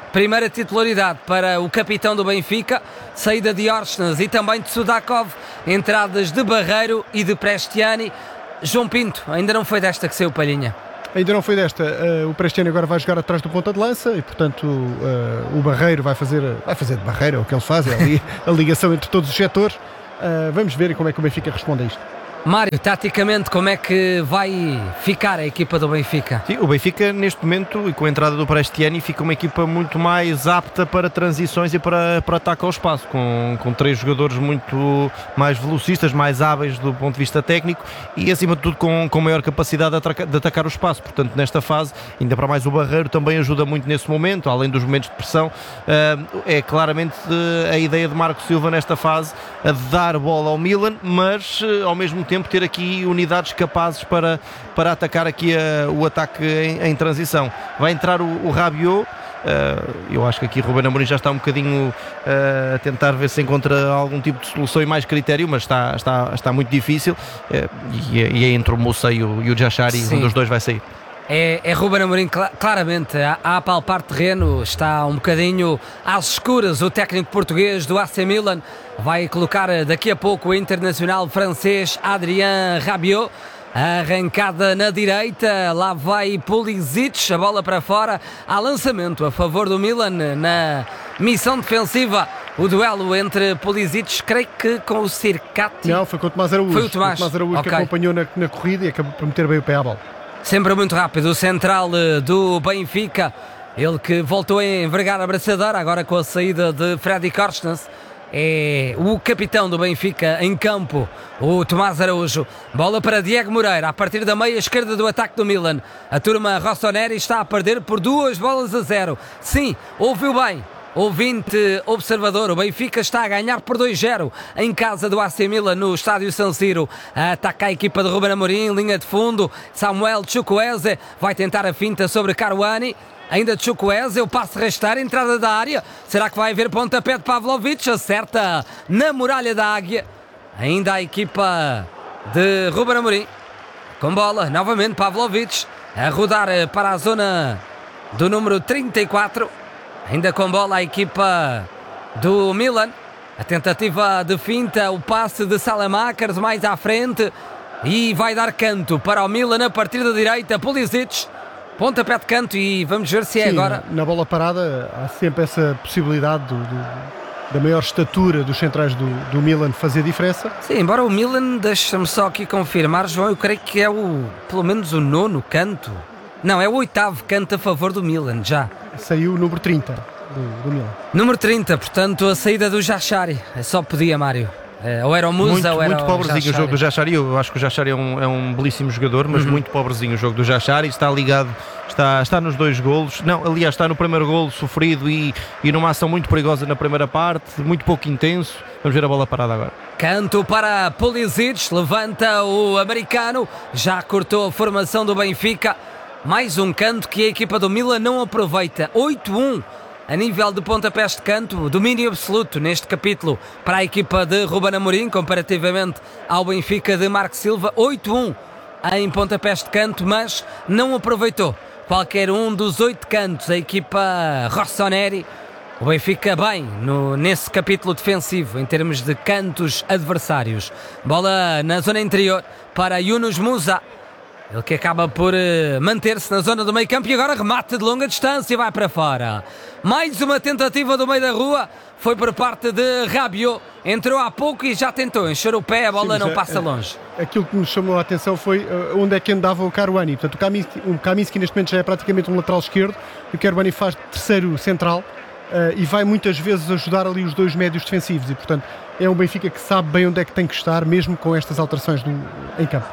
Primeira titularidade para o capitão do Benfica, saída de Orsnes e também de Sudakov, entradas de Barreiro e de Prestiani. João Pinto, ainda não foi desta que saiu Palhinha? Ainda não foi desta. Uh, o Prestiani agora vai jogar atrás do ponta de lança e, portanto, uh, o Barreiro vai fazer, vai fazer de Barreiro, é o que ele faz, é ali a ligação entre todos os setores. Uh, vamos ver como é que o Benfica responde a isto. Mário, taticamente, como é que vai ficar a equipa do Benfica? Sim, o Benfica, neste momento, e com a entrada do Prestiani, fica uma equipa muito mais apta para transições e para, para ataque ao espaço, com, com três jogadores muito mais velocistas, mais hábeis do ponto de vista técnico e, acima de tudo, com, com maior capacidade de atacar, de atacar o espaço. Portanto, nesta fase, ainda para mais o Barreiro também ajuda muito nesse momento, além dos momentos de pressão. Uh, é claramente uh, a ideia de Marco Silva nesta fase, a dar bola ao Milan, mas, uh, ao mesmo tempo, tempo ter aqui unidades capazes para, para atacar aqui a, o ataque em, em transição. Vai entrar o, o Rabiot. Uh, eu acho que aqui Ruben Amorim já está um bocadinho uh, a tentar ver se encontra algum tipo de solução e mais critério, mas está, está, está muito difícil, uh, e, e aí entre o Moussa e o, e o Jashari, um dos dois vai sair. É, é Ruben Amorim, claramente, a, a apalpar terreno, está um bocadinho às escuras. O técnico português do A C Milan vai colocar daqui a pouco o internacional francês Adrien Rabiot. Arrancada na direita, lá vai Pulisic, a bola para fora, há lançamento a favor do Milan na missão defensiva. O duelo entre Pulisic, creio que com o Circati. Não, foi com o Tomás Araújo. Foi o Tomás, o Tomás Araújo, okay, que acompanhou na, na corrida e acabou por meter bem o pé à bola. Sempre muito rápido, o central do Benfica, ele que voltou a envergar a braçadeira, agora com a saída de Freddy Korsnes. É o capitão do Benfica em campo, o Tomás Araújo. Bola para Diego Moreira, a partir da meia esquerda do ataque do Milan. A turma Rossoneri está a perder por duas bolas a zero. Sim, ouviu bem, ouvinte observador, o Benfica está a ganhar por dois a zero em casa do A C Milan no estádio San Siro. Ataca a equipa de Ruben Amorim, linha de fundo. Samuel Chukwueze vai tentar a finta sobre Caruani. Ainda de Chukwueze, o passe restar, entrada da área. Será que vai haver pontapé de Pavlovic? Acerta na muralha da Águia. Ainda a equipa de Ruben Amorim. Com bola, novamente Pavlovic a rodar para a zona do número trinta e quatro. Ainda com bola a equipa do Milan. A tentativa de finta, o passe de Salamakers mais à frente. E vai dar canto para o Milan a partir da direita. Pulisic. Pontapé de canto e vamos ver se é. Sim, agora. Na bola parada há sempre essa possibilidade do, do, da maior estatura dos centrais do, do Milan fazer diferença. Sim, embora o Milan, deixa-me só aqui confirmar, João, eu creio que é o, pelo menos o nono canto. Não, é o oitavo canto a favor do Milan, já. Saiu o número trinta do, do Milan. Número trinta, portanto a saída do Jashari. Só podia, Mário. É, ou era o Musa muito, ou era muito pobrezinho o, o jogo do Jashari. Eu acho que o Jashari é um, é um belíssimo jogador, mas uhum. muito pobrezinho o jogo do Jashari. Está ligado, está, está nos dois golos. Não, aliás, está no primeiro golo sofrido e, e numa ação muito perigosa na primeira parte, muito pouco intenso. Vamos ver a bola parada agora. Canto para Pulisic, levanta o americano, já cortou a formação do Benfica. Mais um canto que a equipa do Milan não aproveita. oito a um. A nível de pontapés de canto, domínio absoluto neste capítulo para a equipa de Ruben Amorim, comparativamente ao Benfica de Marco Silva. oito a um em pontapés de canto, mas não aproveitou qualquer um dos oito cantos. A equipa Rossoneri, o Benfica bem no, nesse capítulo defensivo, em termos de cantos adversários. Bola na zona interior para Yunus Musa. Ele que acaba por uh, manter-se na zona do meio campo e agora remate de longa distância e vai para fora. Mais uma tentativa do meio da rua, foi por parte de Rabiot. Entrou há pouco e já tentou encher o pé, a bola Sim, não é, passa é, longe. Aquilo que nos chamou a atenção foi uh, onde é que andava o Caruani. Portanto, o Kaminski, o Kaminski neste momento já é praticamente um lateral esquerdo, e o Caruani faz terceiro central uh, e vai muitas vezes ajudar ali os dois médios defensivos. E, portanto, é um Benfica que sabe bem onde é que tem que estar, mesmo com estas alterações do, em campo.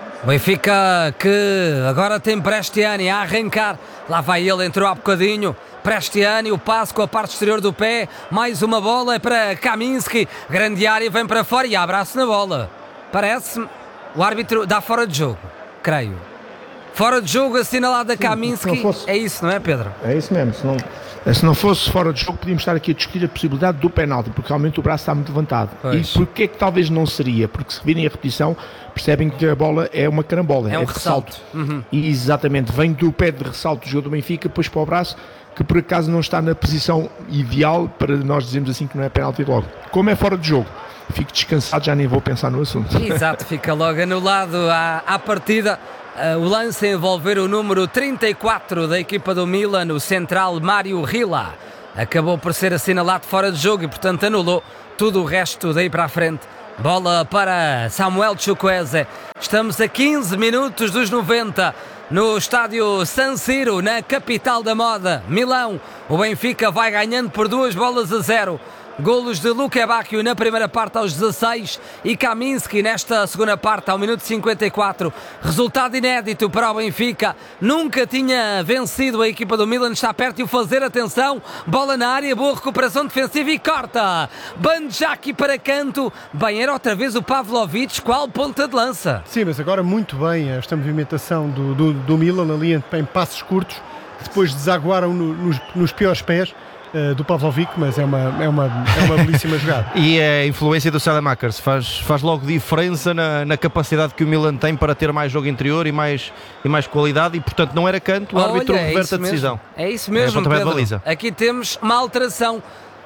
Benfica que agora tem Prestiani a arrancar. Lá vai ele, entrou há bocadinho. Prestiani, o passo com a parte exterior do pé. Mais uma bola é para Kaminski. Grande área, vem para fora e abraço na bola. Parece-me o árbitro dá fora de jogo, creio. Fora de jogo assinalado a Kaminski. Fosse... É isso, não é, Pedro? É isso mesmo. Se não, se não fosse fora de jogo, podíamos estar aqui a discutir a possibilidade do penalti, porque realmente o braço está muito levantado. Pois. E porquê que talvez não seria? Porque se virem a repetição, percebem que a bola é uma carambola, é, é um de ressalto. Uhum. E exatamente, vem do pé de ressalto do jogo do Benfica, depois para o braço. que por acaso não está na posição ideal para nós dizermos assim que não é penalti logo. Como é fora de jogo, fico descansado, já nem vou pensar no assunto. Exato, fica logo anulado à, à partida. Uh, o lance a envolver o número trinta e quatro da equipa do Milan, o central Mário Rila. Acabou por ser assinalado fora de jogo e, portanto, anulou tudo o resto daí para a frente. Bola para Samuel Chukwueze. Estamos a quinze minutos dos noventa no estádio San Siro, na capital da moda, Milão. O Benfica vai ganhando por duas bolas a zero. Golos de Luque Bacchio na primeira parte aos dezasseis e Kaminski nesta segunda parte ao minuto cinquenta e quatro. Resultado inédito para o Benfica. Nunca tinha vencido a equipa do Milan. Está perto de o fazer. Atenção. Bola na área. Boa recuperação defensiva e corta. Bandjaki para canto. Bem, era outra vez o Pavlovic. Qual ponta de lança? Sim, mas agora muito bem esta movimentação do, do, do Milan ali em, em passos curtos, que depois desaguaram no, nos, nos piores pés do Pavlovic, mas é uma, é uma, é uma belíssima jogada. E a influência do Salamakers faz, faz logo diferença na, na capacidade que o Milan tem para ter mais jogo interior e mais, e mais qualidade, e portanto não era canto, o Olha, árbitro é reverte a decisão. Mesmo. É isso mesmo, é Pedro. De baliza. Aqui temos uma alteração.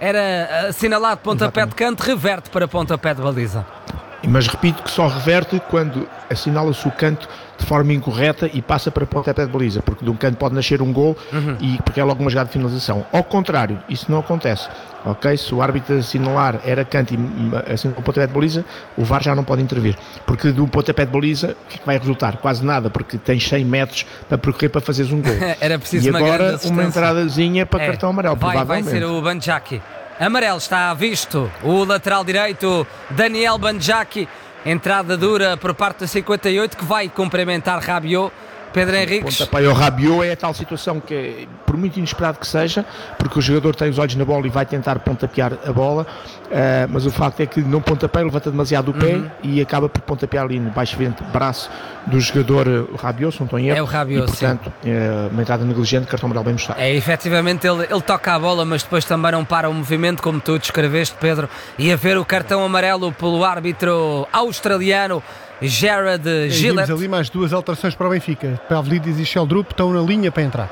Era assinalado pontapé Exatamente. de canto, reverte para pontapé de baliza. Mas repito que só reverte quando assinala-se o canto de forma incorreta e passa para pontapé de baliza, porque de um canto pode nascer um gol uhum. e porque é logo uma jogada de finalização. Ao contrário, isso não acontece. Ok? Se o árbitro assinalar era canto e assinala o pontapé de baliza, o V A R já não pode intervir, porque do pontapé de baliza o que é que vai resultar? Quase nada, porque tens cem metros para percorrer para fazeres um gol. Era preciso e uma agora uma entradazinha para é, cartão amarelo, vai, provavelmente. Vai ser o Bandjaki. Amarelo está visto o lateral direito Daniel Bandjaki. Entrada dura por parte do cinquenta e oito, que vai cumprimentar Rabiot. Pedro Henriques. O pontapé ao Rabiot é a tal situação que, é, por muito inesperado que seja, porque o jogador tem os olhos na bola e vai tentar pontapear a bola, uh, mas o facto é que não pontapeia, levanta demasiado o pé uhum. e acaba por pontapear ali no baixo vento, braço do jogador o Rabiot, se não estou em erro. É o Rabiot, e, portanto, sim. É uma entrada negligente, cartão amarelo bem mostrado. É, efetivamente ele, ele toca a bola, mas depois também não para o movimento, como tu descreveste, Pedro, e a ver o cartão amarelo pelo árbitro australiano Gerard Gillett. Temos ali mais duas alterações para o Benfica. Pavlidis e Sheldrup estão na linha para entrar.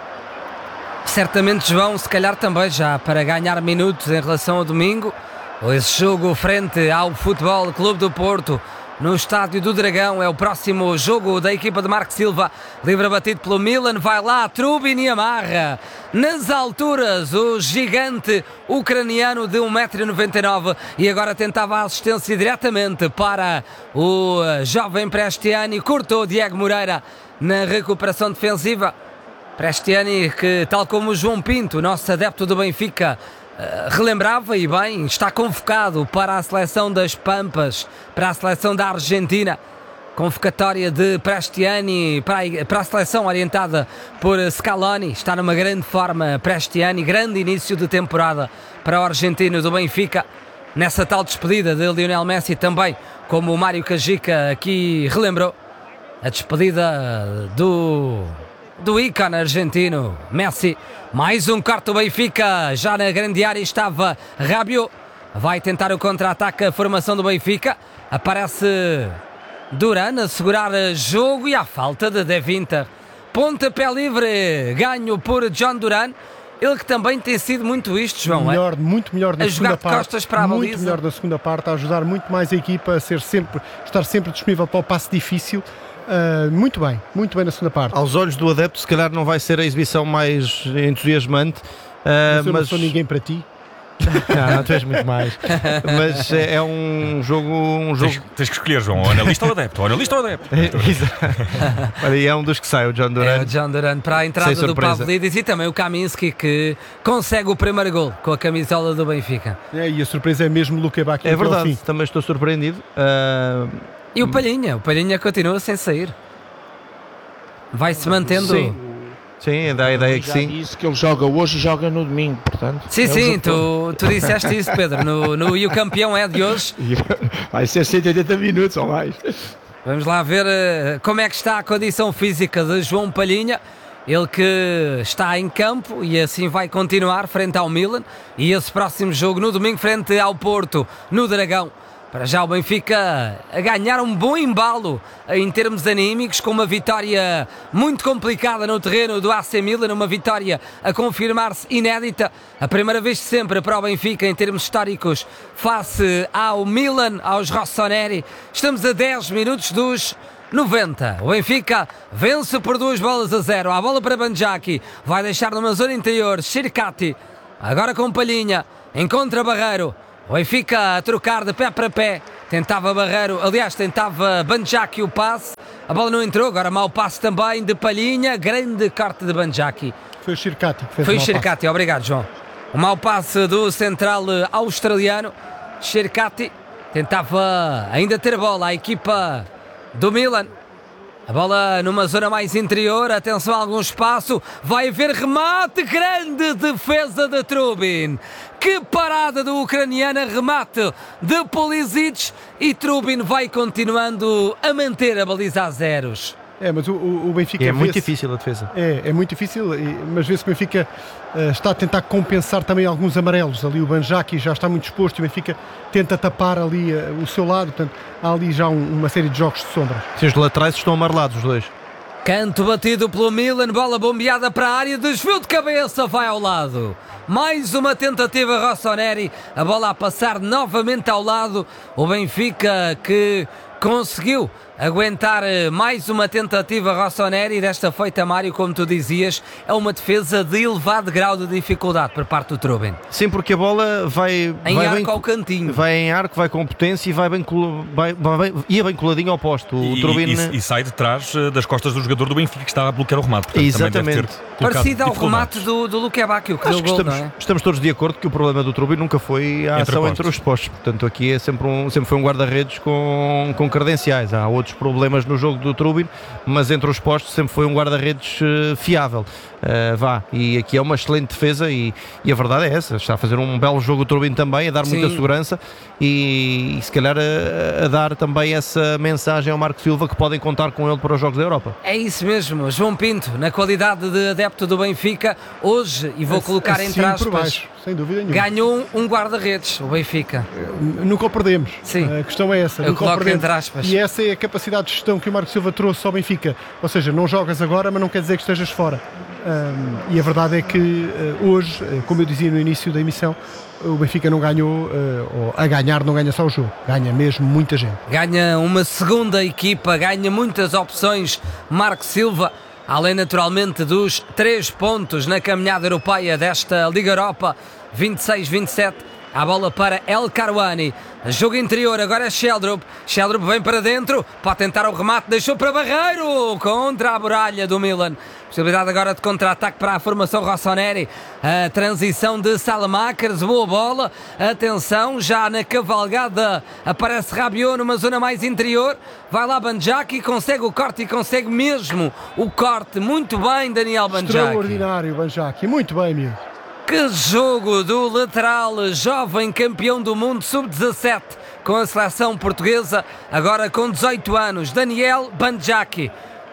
Certamente João, se calhar também já para ganhar minutos em relação ao domingo. Esse jogo frente ao Futebol Clube do Porto no Estádio do Dragão é o próximo jogo da equipa de Marco Silva. Livre batido pelo Milan, vai lá Trubin e amarra nas alturas o gigante ucraniano de um metro e noventa e nove, e agora tentava a assistência diretamente para o jovem Prestiani. Cortou Diego Moreira na recuperação defensiva. Prestiani, que tal como o João Pinto, nosso adepto do Benfica, Uh, relembrava, e bem, está convocado para a seleção das Pampas, para a seleção da Argentina. Convocatória de Prestiani para a, para a seleção orientada por Scaloni. Está numa grande forma Prestiani, grande início de temporada para o argentino do Benfica. Nessa tal despedida de Lionel Messi também, como o Mário Cajica aqui relembrou, a despedida do... do ícone argentino, Messi. Mais um corte do Benfica, já na grande área estava Rabiot, vai tentar o contra-ataque, a formação do Benfica, aparece Duran a segurar jogo e à falta de De Winter. Pontapé livre, ganho por John Duran, ele que também tem sido muito isto, João. Melhor, é? Muito melhor na a segunda jogar de parte, costas para a muito baliza. melhor na segunda parte, a ajudar muito mais a equipa a ser sempre, estar sempre disponível para o passe difícil. Uh, muito bem, muito bem na segunda parte. Aos olhos do adepto, se calhar não vai ser a exibição mais entusiasmante, uh, mas eu mas não sou ninguém para ti. Não, não, tu és muito mais. Mas é um jogo. Um jogo... Tens, tens que escolher, João, o analista ou adepto? O analista ou adepto? Olha, e é um dos que sai, o John Duran. É o John Duran para a entrada do Pavlidis, e também o Kaminski, que consegue o primeiro gol com a camisola do Benfica. É, e a surpresa é mesmo Luque Bacchio. É verdade, também estou surpreendido. Uh... E o Palhinha, o Palhinha continua sem sair. Vai-se mantendo. Sim. Sim, dá a ideia que já sim. disse que ele joga hoje e joga no domingo, portanto. Sim, é sim, tu, tu disseste isso, Pedro. No, no, e o campeão é de hoje. Vai ser cento e oitenta minutos ou mais. Vamos lá ver uh, como é que está a condição física de João Palhinha. Ele que está em campo e assim vai continuar frente ao Milan. E esse próximo jogo no domingo frente ao Porto, no Dragão, Para já o Benfica a ganhar um bom embalo em termos anímicos, com uma vitória muito complicada no terreno do A C Milan, uma vitória a confirmar-se inédita, a primeira vez de sempre para o Benfica em termos históricos face ao Milan, aos rossoneri. Estamos a dez minutos dos noventa. O Benfica vence por duas bolas a zero. A bola para Banjaki, vai deixar numa zona interior Xircati, agora com Palhinha, encontra Barreiro. O Benfica a trocar de pé para pé, tentava Barreiro, aliás tentava Banjaki o passe, a bola não entrou, agora mau passe também de Palhinha, grande corte de Banjaki. Foi o Xircati que fez Foi o mau Xircati, passe. obrigado João. O mau passe do central australiano, Xircati, tentava ainda ter bola, a equipa do Milan. A bola numa zona mais interior, atenção a algum espaço, vai haver remate, grande defesa de Trubin. Que parada do ucraniano, remate de Pulisic, e Trubin vai continuando a manter a baliza a zeros. É, mas o, o Benfica É muito vê-se- difícil a defesa. É, é muito difícil, e- mas vê-se que o Benfica eh, está a tentar compensar também alguns amarelos. Ali o Banjaki já está muito exposto e o Benfica tenta tapar ali eh, o seu lado. Portanto, há ali já um- uma série de jogos de sombras. Se os laterais estão amarelados, os dois. Canto batido pelo Milan, bola bombeada para a área, desvio de cabeça, vai ao lado. Mais uma tentativa rossoneri, a bola a passar novamente ao lado. O Benfica que conseguiu aguentar eh, mais uma tentativa rossoneri, desta feita, Mário, como tu dizias, é uma defesa de elevado grau de dificuldade por parte do Trubin. Sim, porque a bola vai, Em vai arco bem, ao cantinho. vai em arco, vai com potência e vai bem, colo- vai, vai, ia bem coladinho ao posto. O E, Trubin e- e sai de trás eh, das costas do jogador do Benfica que está a bloquear o remate. Portanto, também deve ter Exatamente. colocado Parecido ao dificuldades. remate do, do Luque Bacchio, que Acho deu que gol, estamos, não é? estamos todos de acordo que o problema do Trubin nunca foi a Entre ação postos. entre os postos. Portanto, aqui é sempre, um, sempre foi um guarda-redes com, com credenciais. Há outros problemas no jogo do Trubin, mas entre os postos sempre foi um guarda-redes eh, fiável. Uh, vá, e aqui é uma excelente defesa e, e a verdade é essa, está a fazer um belo jogo o Trubin também, a dar muita Sim. segurança e, e se calhar a, a dar também essa mensagem ao Marco Silva que podem contar com ele para os Jogos da Europa. É isso mesmo, João Pinto, na qualidade de adepto do Benfica, hoje, e vou colocar Assim entre por aspas, baixo, sem dúvida nenhuma. ganhou um, um guarda-redes, o Benfica. Nunca o perdemos. Sim. A questão é essa. Eu nunca o coloco perdemos. entre aspas. E essa é a capacidade de gestão que o Marco Silva trouxe ao Benfica. Ou seja, não jogas agora, mas não quer dizer que estejas fora. Um, e a verdade é que uh, hoje, uh, como eu dizia no início da emissão, o Benfica não ganhou, uh, ou a ganhar não ganha só o jogo, ganha mesmo muita gente. Ganha uma segunda equipa, ganha muitas opções, Marco Silva, além naturalmente dos três pontos na caminhada europeia desta Liga Europa vinte e seis vinte e sete. A bola para El Karouani, jogo interior, agora é Sheldrup. Sheldrup vem para dentro, pode tentar o remate, deixou para Barreiro, contra a muralha do Milan. Possibilidade agora de contra-ataque para a formação rossoneri. A transição de Salamakers, boa bola. Atenção, já na cavalgada aparece Rabiot numa zona mais interior. Vai lá Banjaki, consegue o corte e consegue mesmo o corte. Muito bem, Daniel Banjaki. Extraordinário, Banjaki. Muito bem, miúdo. Que jogo do lateral, jovem campeão do mundo sub dezassete com a seleção portuguesa, agora com dezoito anos, Daniel Banjaki.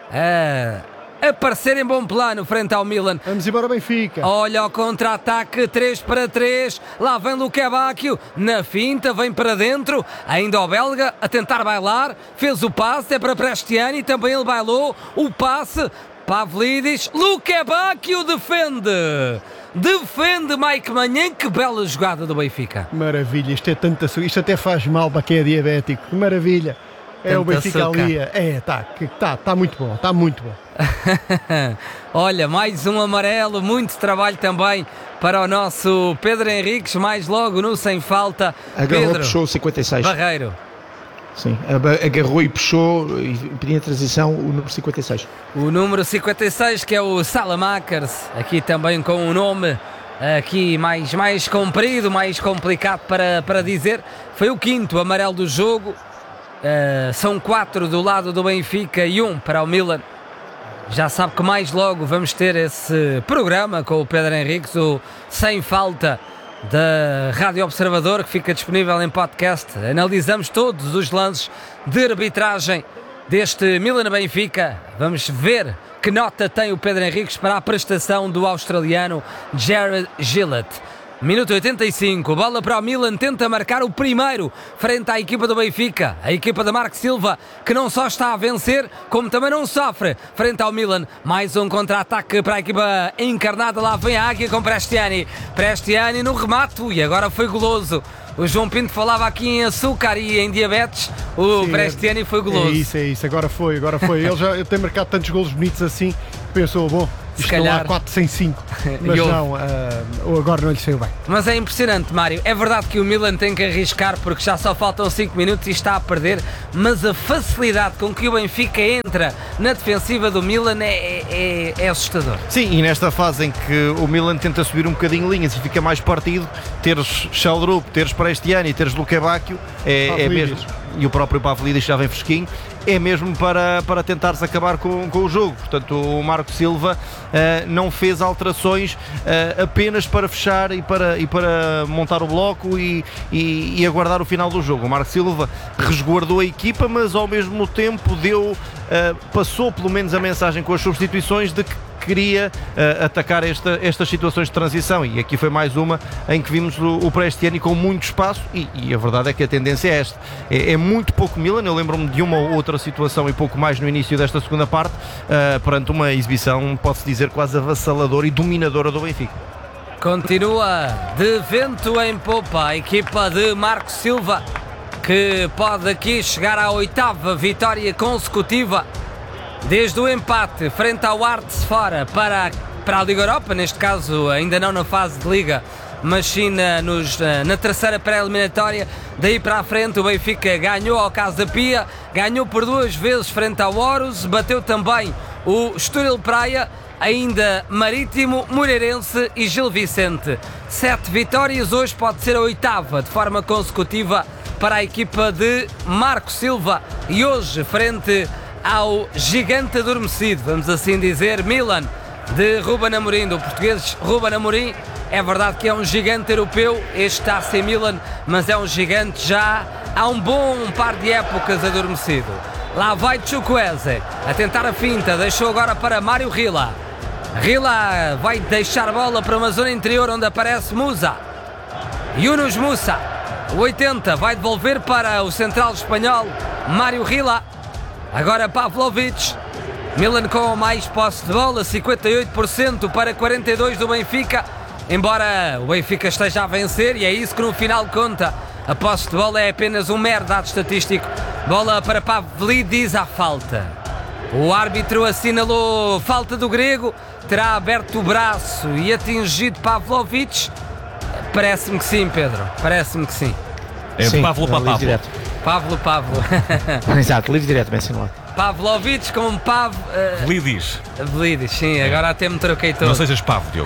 A aparecer em bom plano frente ao Milan. Vamos embora, Benfica. Olha o contra-ataque, três para três. Lá vem Luque Bacchio na finta, vem para dentro. Ainda o belga a tentar bailar. Fez o passe, é para Prestiani, também ele bailou. O passe, Pavlidis. Luque Bacchio defende. Defende Mike Manhã. Que bela jogada do Benfica. Maravilha, isto é tanta açúcar. Isto até faz mal para quem é diabético. Que maravilha. É o Tanta Benfica açúcar. ali. É, tá, que- tá, tá muito bom, está muito bom. Olha, mais um amarelo, muito trabalho também para o nosso Pedro Henriques, mais logo no sem falta. Agarrou, Pedro puxou o cinquenta e seis. Barreiro. Sim, aba- agarrou e puxou e pediu a transição o número cinquenta e seis. O número cinquenta e seis, que é o Salamakers, aqui também com um nome aqui mais, mais comprido, mais complicado para, para dizer. Foi o quinto amarelo do jogo. Uh, são quatro do lado do Benfica e um para o Milan. Já sabe que mais logo vamos ter esse programa com o Pedro Henriques, o Sem Falta da Rádio Observador, que fica disponível em podcast. Analisamos todos os lances de arbitragem deste Milan-Benfica. Vamos ver que nota tem o Pedro Henriques para a prestação do australiano Jared Gillett. Minuto oitenta e cinco, bola para o Milan, tenta marcar o primeiro frente à equipa do Benfica, a equipa de Marco Silva, que não só está a vencer, como também não sofre frente ao Milan. Mais um contra-ataque para a equipa encarnada, lá vem a Águia com Prestiani, Prestiani no remate, e agora foi goloso. O João Pinto falava aqui em açúcar e em diabetes, o Sim, Prestiani foi goloso. É isso, é isso, agora foi, agora foi. Ele já tem marcado tantos golos bonitos assim, pensou, bom, isto calhar... não há quatro sem cinco, mas não, uh, agora não lhe saiu bem. Mas é impressionante, Mário, é verdade que o Milan tem que arriscar porque já só faltam cinco minutos e está a perder, mas a facilidade com que o Benfica entra na defensiva do Milan é, é, é assustador. Sim, e nesta fase em que o Milan tenta subir um bocadinho linhas e fica mais partido, teres Šalrup, teres Prestiani, teres Luque Bacchio, é, é mesmo, e o próprio Pavlidis já vem fresquinho, é mesmo para, para tentares acabar com, com o jogo. Portanto, o Marco Silva uh, não fez alterações uh, apenas para fechar e para, e para montar o bloco e, e, e aguardar o final do jogo. O Marco Silva resguardou a equipa, mas ao mesmo tempo deu, uh, passou pelo menos a mensagem com as substituições de que queria uh, atacar esta, estas situações de transição, e aqui foi mais uma em que vimos o, o Prestiani com muito espaço e, e a verdade é que a tendência é esta, é, é muito pouco Milan. Eu lembro-me de uma ou outra situação e pouco mais no início desta segunda parte, uh, perante uma exibição, pode-se dizer, quase avassaladora e dominadora do Benfica. Continua de vento em popa a equipa de Marco Silva, que pode aqui chegar à oitava vitória consecutiva desde o empate frente ao Arts fora para, para a Liga Europa, neste caso ainda não na fase de Liga, mas sim na, nos, na terceira pré-eliminatória. Daí para a frente o Benfica ganhou ao Casa Pia, ganhou por duas vezes frente ao Horus, bateu também o Estoril Praia, ainda Marítimo, Moreirense e Gil Vicente. Sete vitórias, hoje pode ser a oitava de forma consecutiva para a equipa de Marco Silva, e hoje frente ao gigante adormecido, vamos assim dizer, Milan, de Ruben Amorim, do português Ruben Amorim. É verdade que é um gigante europeu, este está a ser Milan, mas é um gigante já há um bom par de épocas adormecido. Lá vai Chukwueze a tentar a finta, deixou agora para Mário Rila. Rila vai deixar a bola para uma zona interior onde aparece Musa. Yunus Musa, o oitenta, vai devolver para o central espanhol Mário Rila. Agora Pavlovic, Milan com mais posse de bola, cinquenta e oito por cento para quarenta e dois por cento do Benfica, embora o Benfica esteja a vencer, e é isso que no final conta. A posse de bola é apenas um mero dado estatístico. Bola para Pavlidis à falta. O árbitro assinalou falta do grego, terá aberto o braço e atingido Pavlovic. Parece-me que sim, Pedro, parece-me que sim. É sim, Pavlo para Pavlo. Direto. Pavlo, Pavlo. Exato, livre direto, bem assinalado. Pavlovic com Pav... Uh... Vlidis. Vlidis, sim, é. Agora até me troquei todo. Não sejas Pavo, Diogo.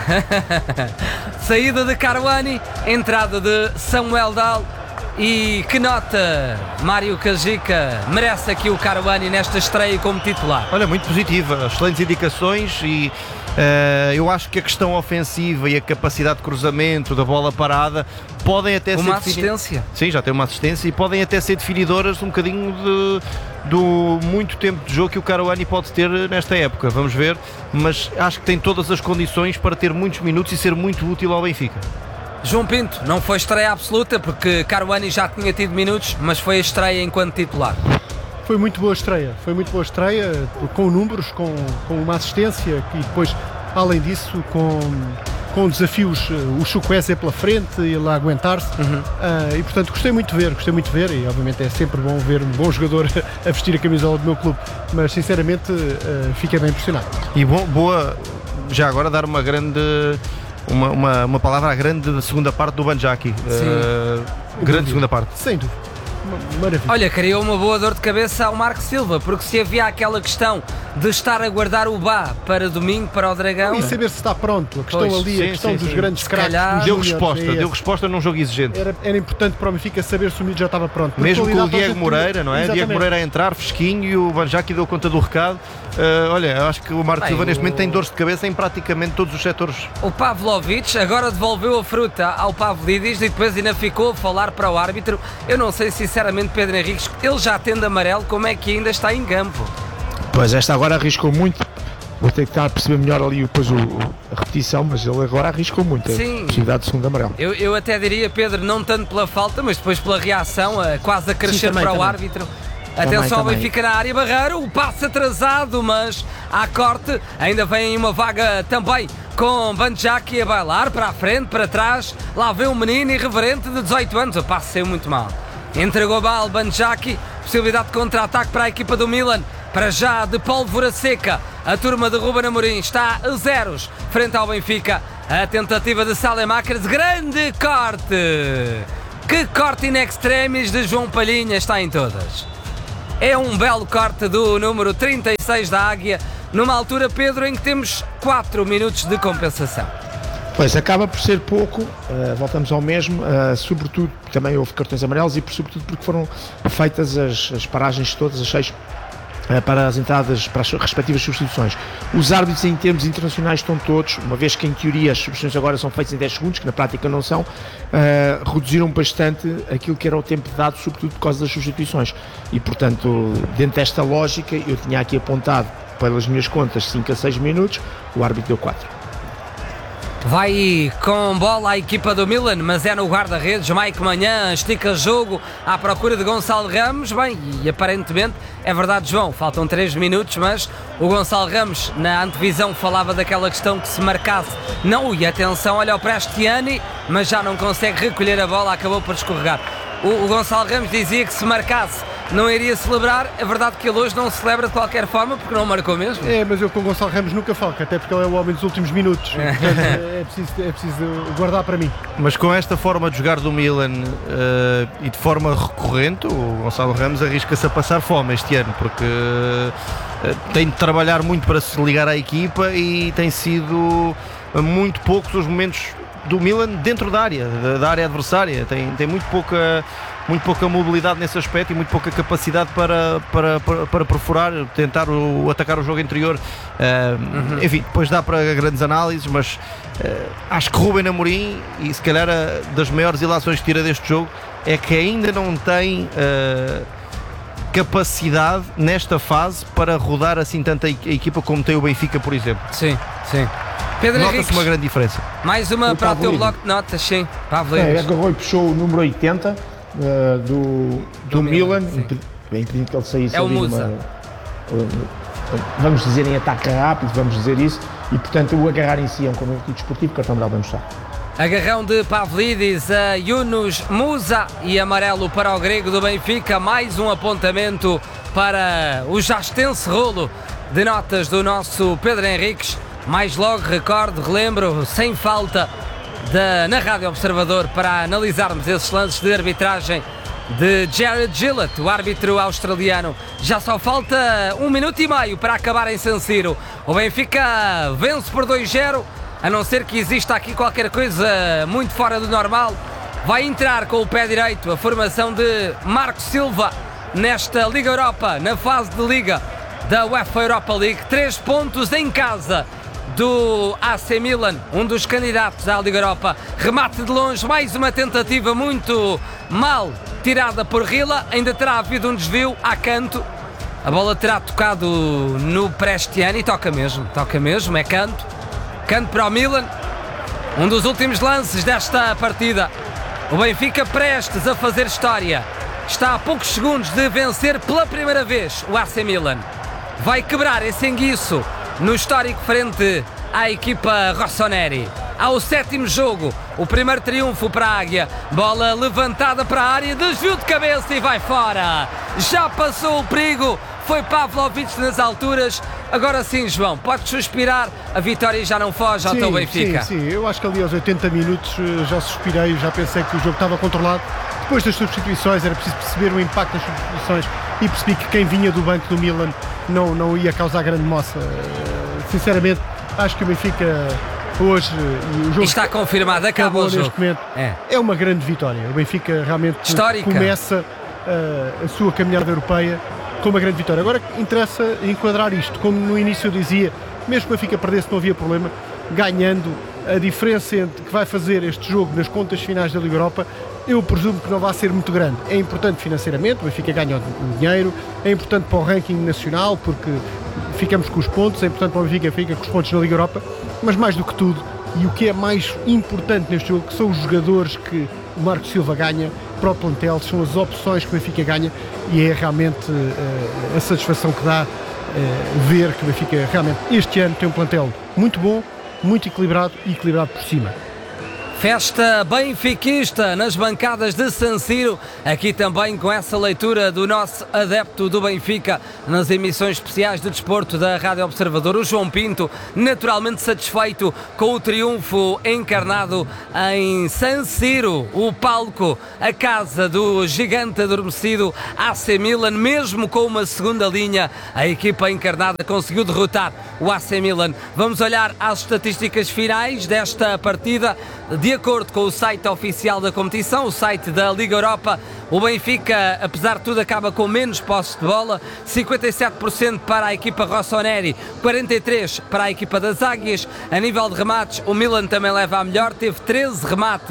Saída de Caruani, entrada de Samuel Dal. E que nota Mário Kajica merece aqui o Caruani nesta estreia como titular? Olha, muito positiva, excelentes indicações e uh, eu acho que a questão ofensiva e a capacidade de cruzamento da bola parada podem até uma ser... assistência? Defini... Sim, já tem uma assistência e podem até ser definidoras um bocadinho de, do muito tempo de jogo que o Caruani pode ter nesta época, vamos ver, mas acho que tem todas as condições para ter muitos minutos e ser muito útil ao Benfica. João Pinto, não foi estreia absoluta porque Caruani já tinha tido minutos, mas foi a estreia enquanto titular. Foi muito boa estreia, foi muito boa estreia, com números, com, com uma assistência e depois, além disso, com, com desafios, o Chukwueze é pela frente, ele a aguentar-se, uhum. uh, e portanto gostei muito de ver, gostei muito de ver, e obviamente é sempre bom ver um bom jogador a vestir a camisola do meu clube, mas sinceramente uh, fiquei bem impressionado. E bom, boa, já agora dar uma grande... Uma, uma, uma palavra à grande segunda parte do Banjaki. Uh, grande segunda parte. Sem dúvida. Maravilha. Olha, criou uma boa dor de cabeça ao Marco Silva, porque se havia aquela questão de estar a guardar o Bá para domingo, para o Dragão... E saber se está pronto. A questão pois, ali, sim, a questão sim, dos sim. grandes craques. Deu resposta, é deu resposta num jogo exigente. Era, era importante para o Benfica saber se o miúdo já estava pronto. Mesmo com o Diego Moreira, não é? Exatamente. Diego Moreira a entrar, fresquinho, e o Banjaki deu conta do recado. Uh, olha, acho que o Marco Bem, Silva neste o... momento tem dores de cabeça em praticamente todos os setores. O Pavlovic agora devolveu a fruta ao Pavlidis e depois ainda ficou a falar para o árbitro. Eu não sei sinceramente, Pedro Henriques, ele já tendo amarelo, como é que ainda está em campo? Pois, esta agora arriscou muito vou ter que estar a perceber melhor ali depois o, a repetição, mas ele agora arriscou muito. Sim. A possibilidade de segundo amarelo. Eu, eu até diria, Pedro, não tanto pela falta, mas depois pela reação, a, quase a crescer. Sim, também, para também. O árbitro. Atenção ao Benfica na área Barreiro, o passe atrasado, mas há corte, ainda vem uma vaga também com Banjaki a bailar, para a frente, para trás, lá vem um menino irreverente de dezoito anos, o passe saiu muito mal. Entregou a bala Banjaki, possibilidade de contra-ataque para a equipa do Milan, para já de pólvora seca, a turma de Ruben Amorim está a zeros, frente ao Benfica, a tentativa de Saelemaekers, grande corte, que corte in extremis de João Palhinha, está em todas. É um belo corte do número trinta e seis da Águia, numa altura, Pedro, em que temos quatro minutos de compensação. Pois, acaba por ser pouco, uh, voltamos ao mesmo, uh, sobretudo, também houve cartões amarelos e sobretudo porque foram feitas as, as paragens todas, as seis, uh, para as entradas, para as respectivas substituições. Os árbitros em termos internacionais estão todos, uma vez que em teoria as substituições agora são feitas em dez segundos, que na prática não são, uh, reduziram bastante aquilo que era o tempo dado, sobretudo por causa das substituições. E, portanto, dentro desta lógica, eu tinha aqui apontado, pelas minhas contas, cinco a seis minutos, o árbitro deu quatro. Vai com bola a equipa do Milan, mas é no guarda-redes. Mike Manhã estica jogo à procura de Gonçalo Ramos. Bem, e aparentemente é verdade, João, faltam três minutos, mas o Gonçalo Ramos na antevisão falava daquela questão que se marcasse não ia. Atenção, olha o Prestiani, mas já não consegue recolher a bola, acabou por escorregar. O, o Gonçalo Ramos dizia que se marcasse não iria celebrar, é verdade que ele hoje não celebra de qualquer forma porque não marcou mesmo. É, mas eu com o Gonçalo Ramos nunca falo, até porque ele é o homem dos últimos minutos. Portanto, é, preciso, é preciso guardar para mim. Mas com esta forma de jogar do Milan uh, e de forma recorrente, o Gonçalo Ramos arrisca-se a passar fome este ano, porque uh, tem de trabalhar muito para se ligar à equipa e tem sido muito poucos os momentos do Milan dentro da área, da, da área adversária. Tem, tem muito pouca... muito pouca mobilidade nesse aspecto e muito pouca capacidade para, para, para, para perfurar, tentar o, atacar o jogo interior. Uh, uhum. Enfim, depois dá para grandes análises, mas uh, acho que Ruben Amorim, e se calhar a, das maiores ilações que tira deste jogo, é que ainda não tem uh, capacidade nesta fase para rodar assim tanta equipa como tem o Benfica, por exemplo. Sim, sim. Pedro Nota-se Henriques, uma grande diferença. Mais uma o para o teu bloco de notas, sim. É, agarrou e puxou o número oitenta. Uh, do, do, do Milan, Milan impedindo que ele saísse. É o Musa. Uma, uh, vamos dizer em ataque rápido, vamos dizer isso, e portanto o agarrar em si é um conjunto desportivo, cartão amarelo vamos estar. Agarrão de Pavlidis a Yunus Musa e amarelo para o grego do Benfica, mais um apontamento para o jastense rolo de notas do nosso Pedro Henriques. Mais logo, recordo, relembro, sem falta Da, na Rádio Observador para analisarmos esses lances de arbitragem de Jared Gillett, o árbitro australiano. Já só falta um minuto e meio para acabar em San Siro. O Benfica vence por dois zero, a não ser que exista aqui qualquer coisa muito fora do normal. Vai entrar com o pé direito a formação de Marco Silva nesta Liga Europa, na fase de Liga da UEFA Europa League. Três pontos em casa do A C Milan, um dos candidatos à Liga Europa. Remate de longe, mais uma tentativa muito mal tirada por Rila. Ainda terá havido um desvio a canto. A bola terá tocado no Prestiani. Toca mesmo, toca mesmo, é canto. Canto para o Milan. Um dos últimos lances desta partida. O Benfica prestes a fazer história. Está a poucos segundos de vencer pela primeira vez o A C Milan. Vai quebrar esse enguiço no histórico frente à equipa rossoneri. Ao sétimo jogo, o primeiro triunfo para a Águia. Bola levantada para a área, desvio de cabeça e vai fora. Já passou o perigo, foi Pavlovic nas alturas. Agora sim, João, podes suspirar, a vitória já não foge ao teu Benfica. Sim, sim, eu acho que ali aos oitenta minutos já suspirei, já pensei que o jogo estava controlado. Depois das substituições era preciso perceber o impacto das substituições e percebi que quem vinha do banco do Milan não, não ia causar grande moça. Sinceramente, acho que o Benfica hoje, o jogo está confirmado, acabou o jogo. Neste momento, é. é uma grande vitória. O Benfica realmente Histórica. começa uh, a sua caminhada europeia com uma grande vitória. Agora interessa enquadrar isto, como no início eu dizia, mesmo que o Benfica perdesse não havia problema, ganhando. A diferença entre que vai fazer este jogo nas contas finais da Liga Europa, eu presumo que não vai ser muito grande. É importante financeiramente, o Benfica ganha o dinheiro, é importante para o ranking nacional, porque ficamos com os pontos, é importante para o Benfica, fica com os pontos na Liga Europa, mas mais do que tudo, e o que é mais importante neste jogo, que são os jogadores que o Marco Silva ganha para o plantel, são as opções que o Benfica ganha, e é realmente uh, a satisfação que dá uh, ver que o Benfica realmente este ano tem um plantel muito bom, muito equilibrado e equilibrado por cima. Festa benfiquista nas bancadas de San Siro, aqui também com essa leitura do nosso adepto do Benfica nas emissões especiais de desporto da Rádio Observador, o João Pinto, naturalmente satisfeito com o triunfo encarnado em San Siro, o palco, a casa do gigante adormecido A C Milan. Mesmo com uma segunda linha, a equipa encarnada conseguiu derrotar o A C Milan. Vamos olhar às estatísticas finais desta partida. De acordo com o site oficial da competição, o site da Liga Europa, o Benfica, apesar de tudo, acaba com menos posse de bola, cinquenta e sete por cento para a equipa rossoneri, quarenta e três por cento para a equipa das Águias. A nível de remates, o Milan também leva a melhor, teve treze remates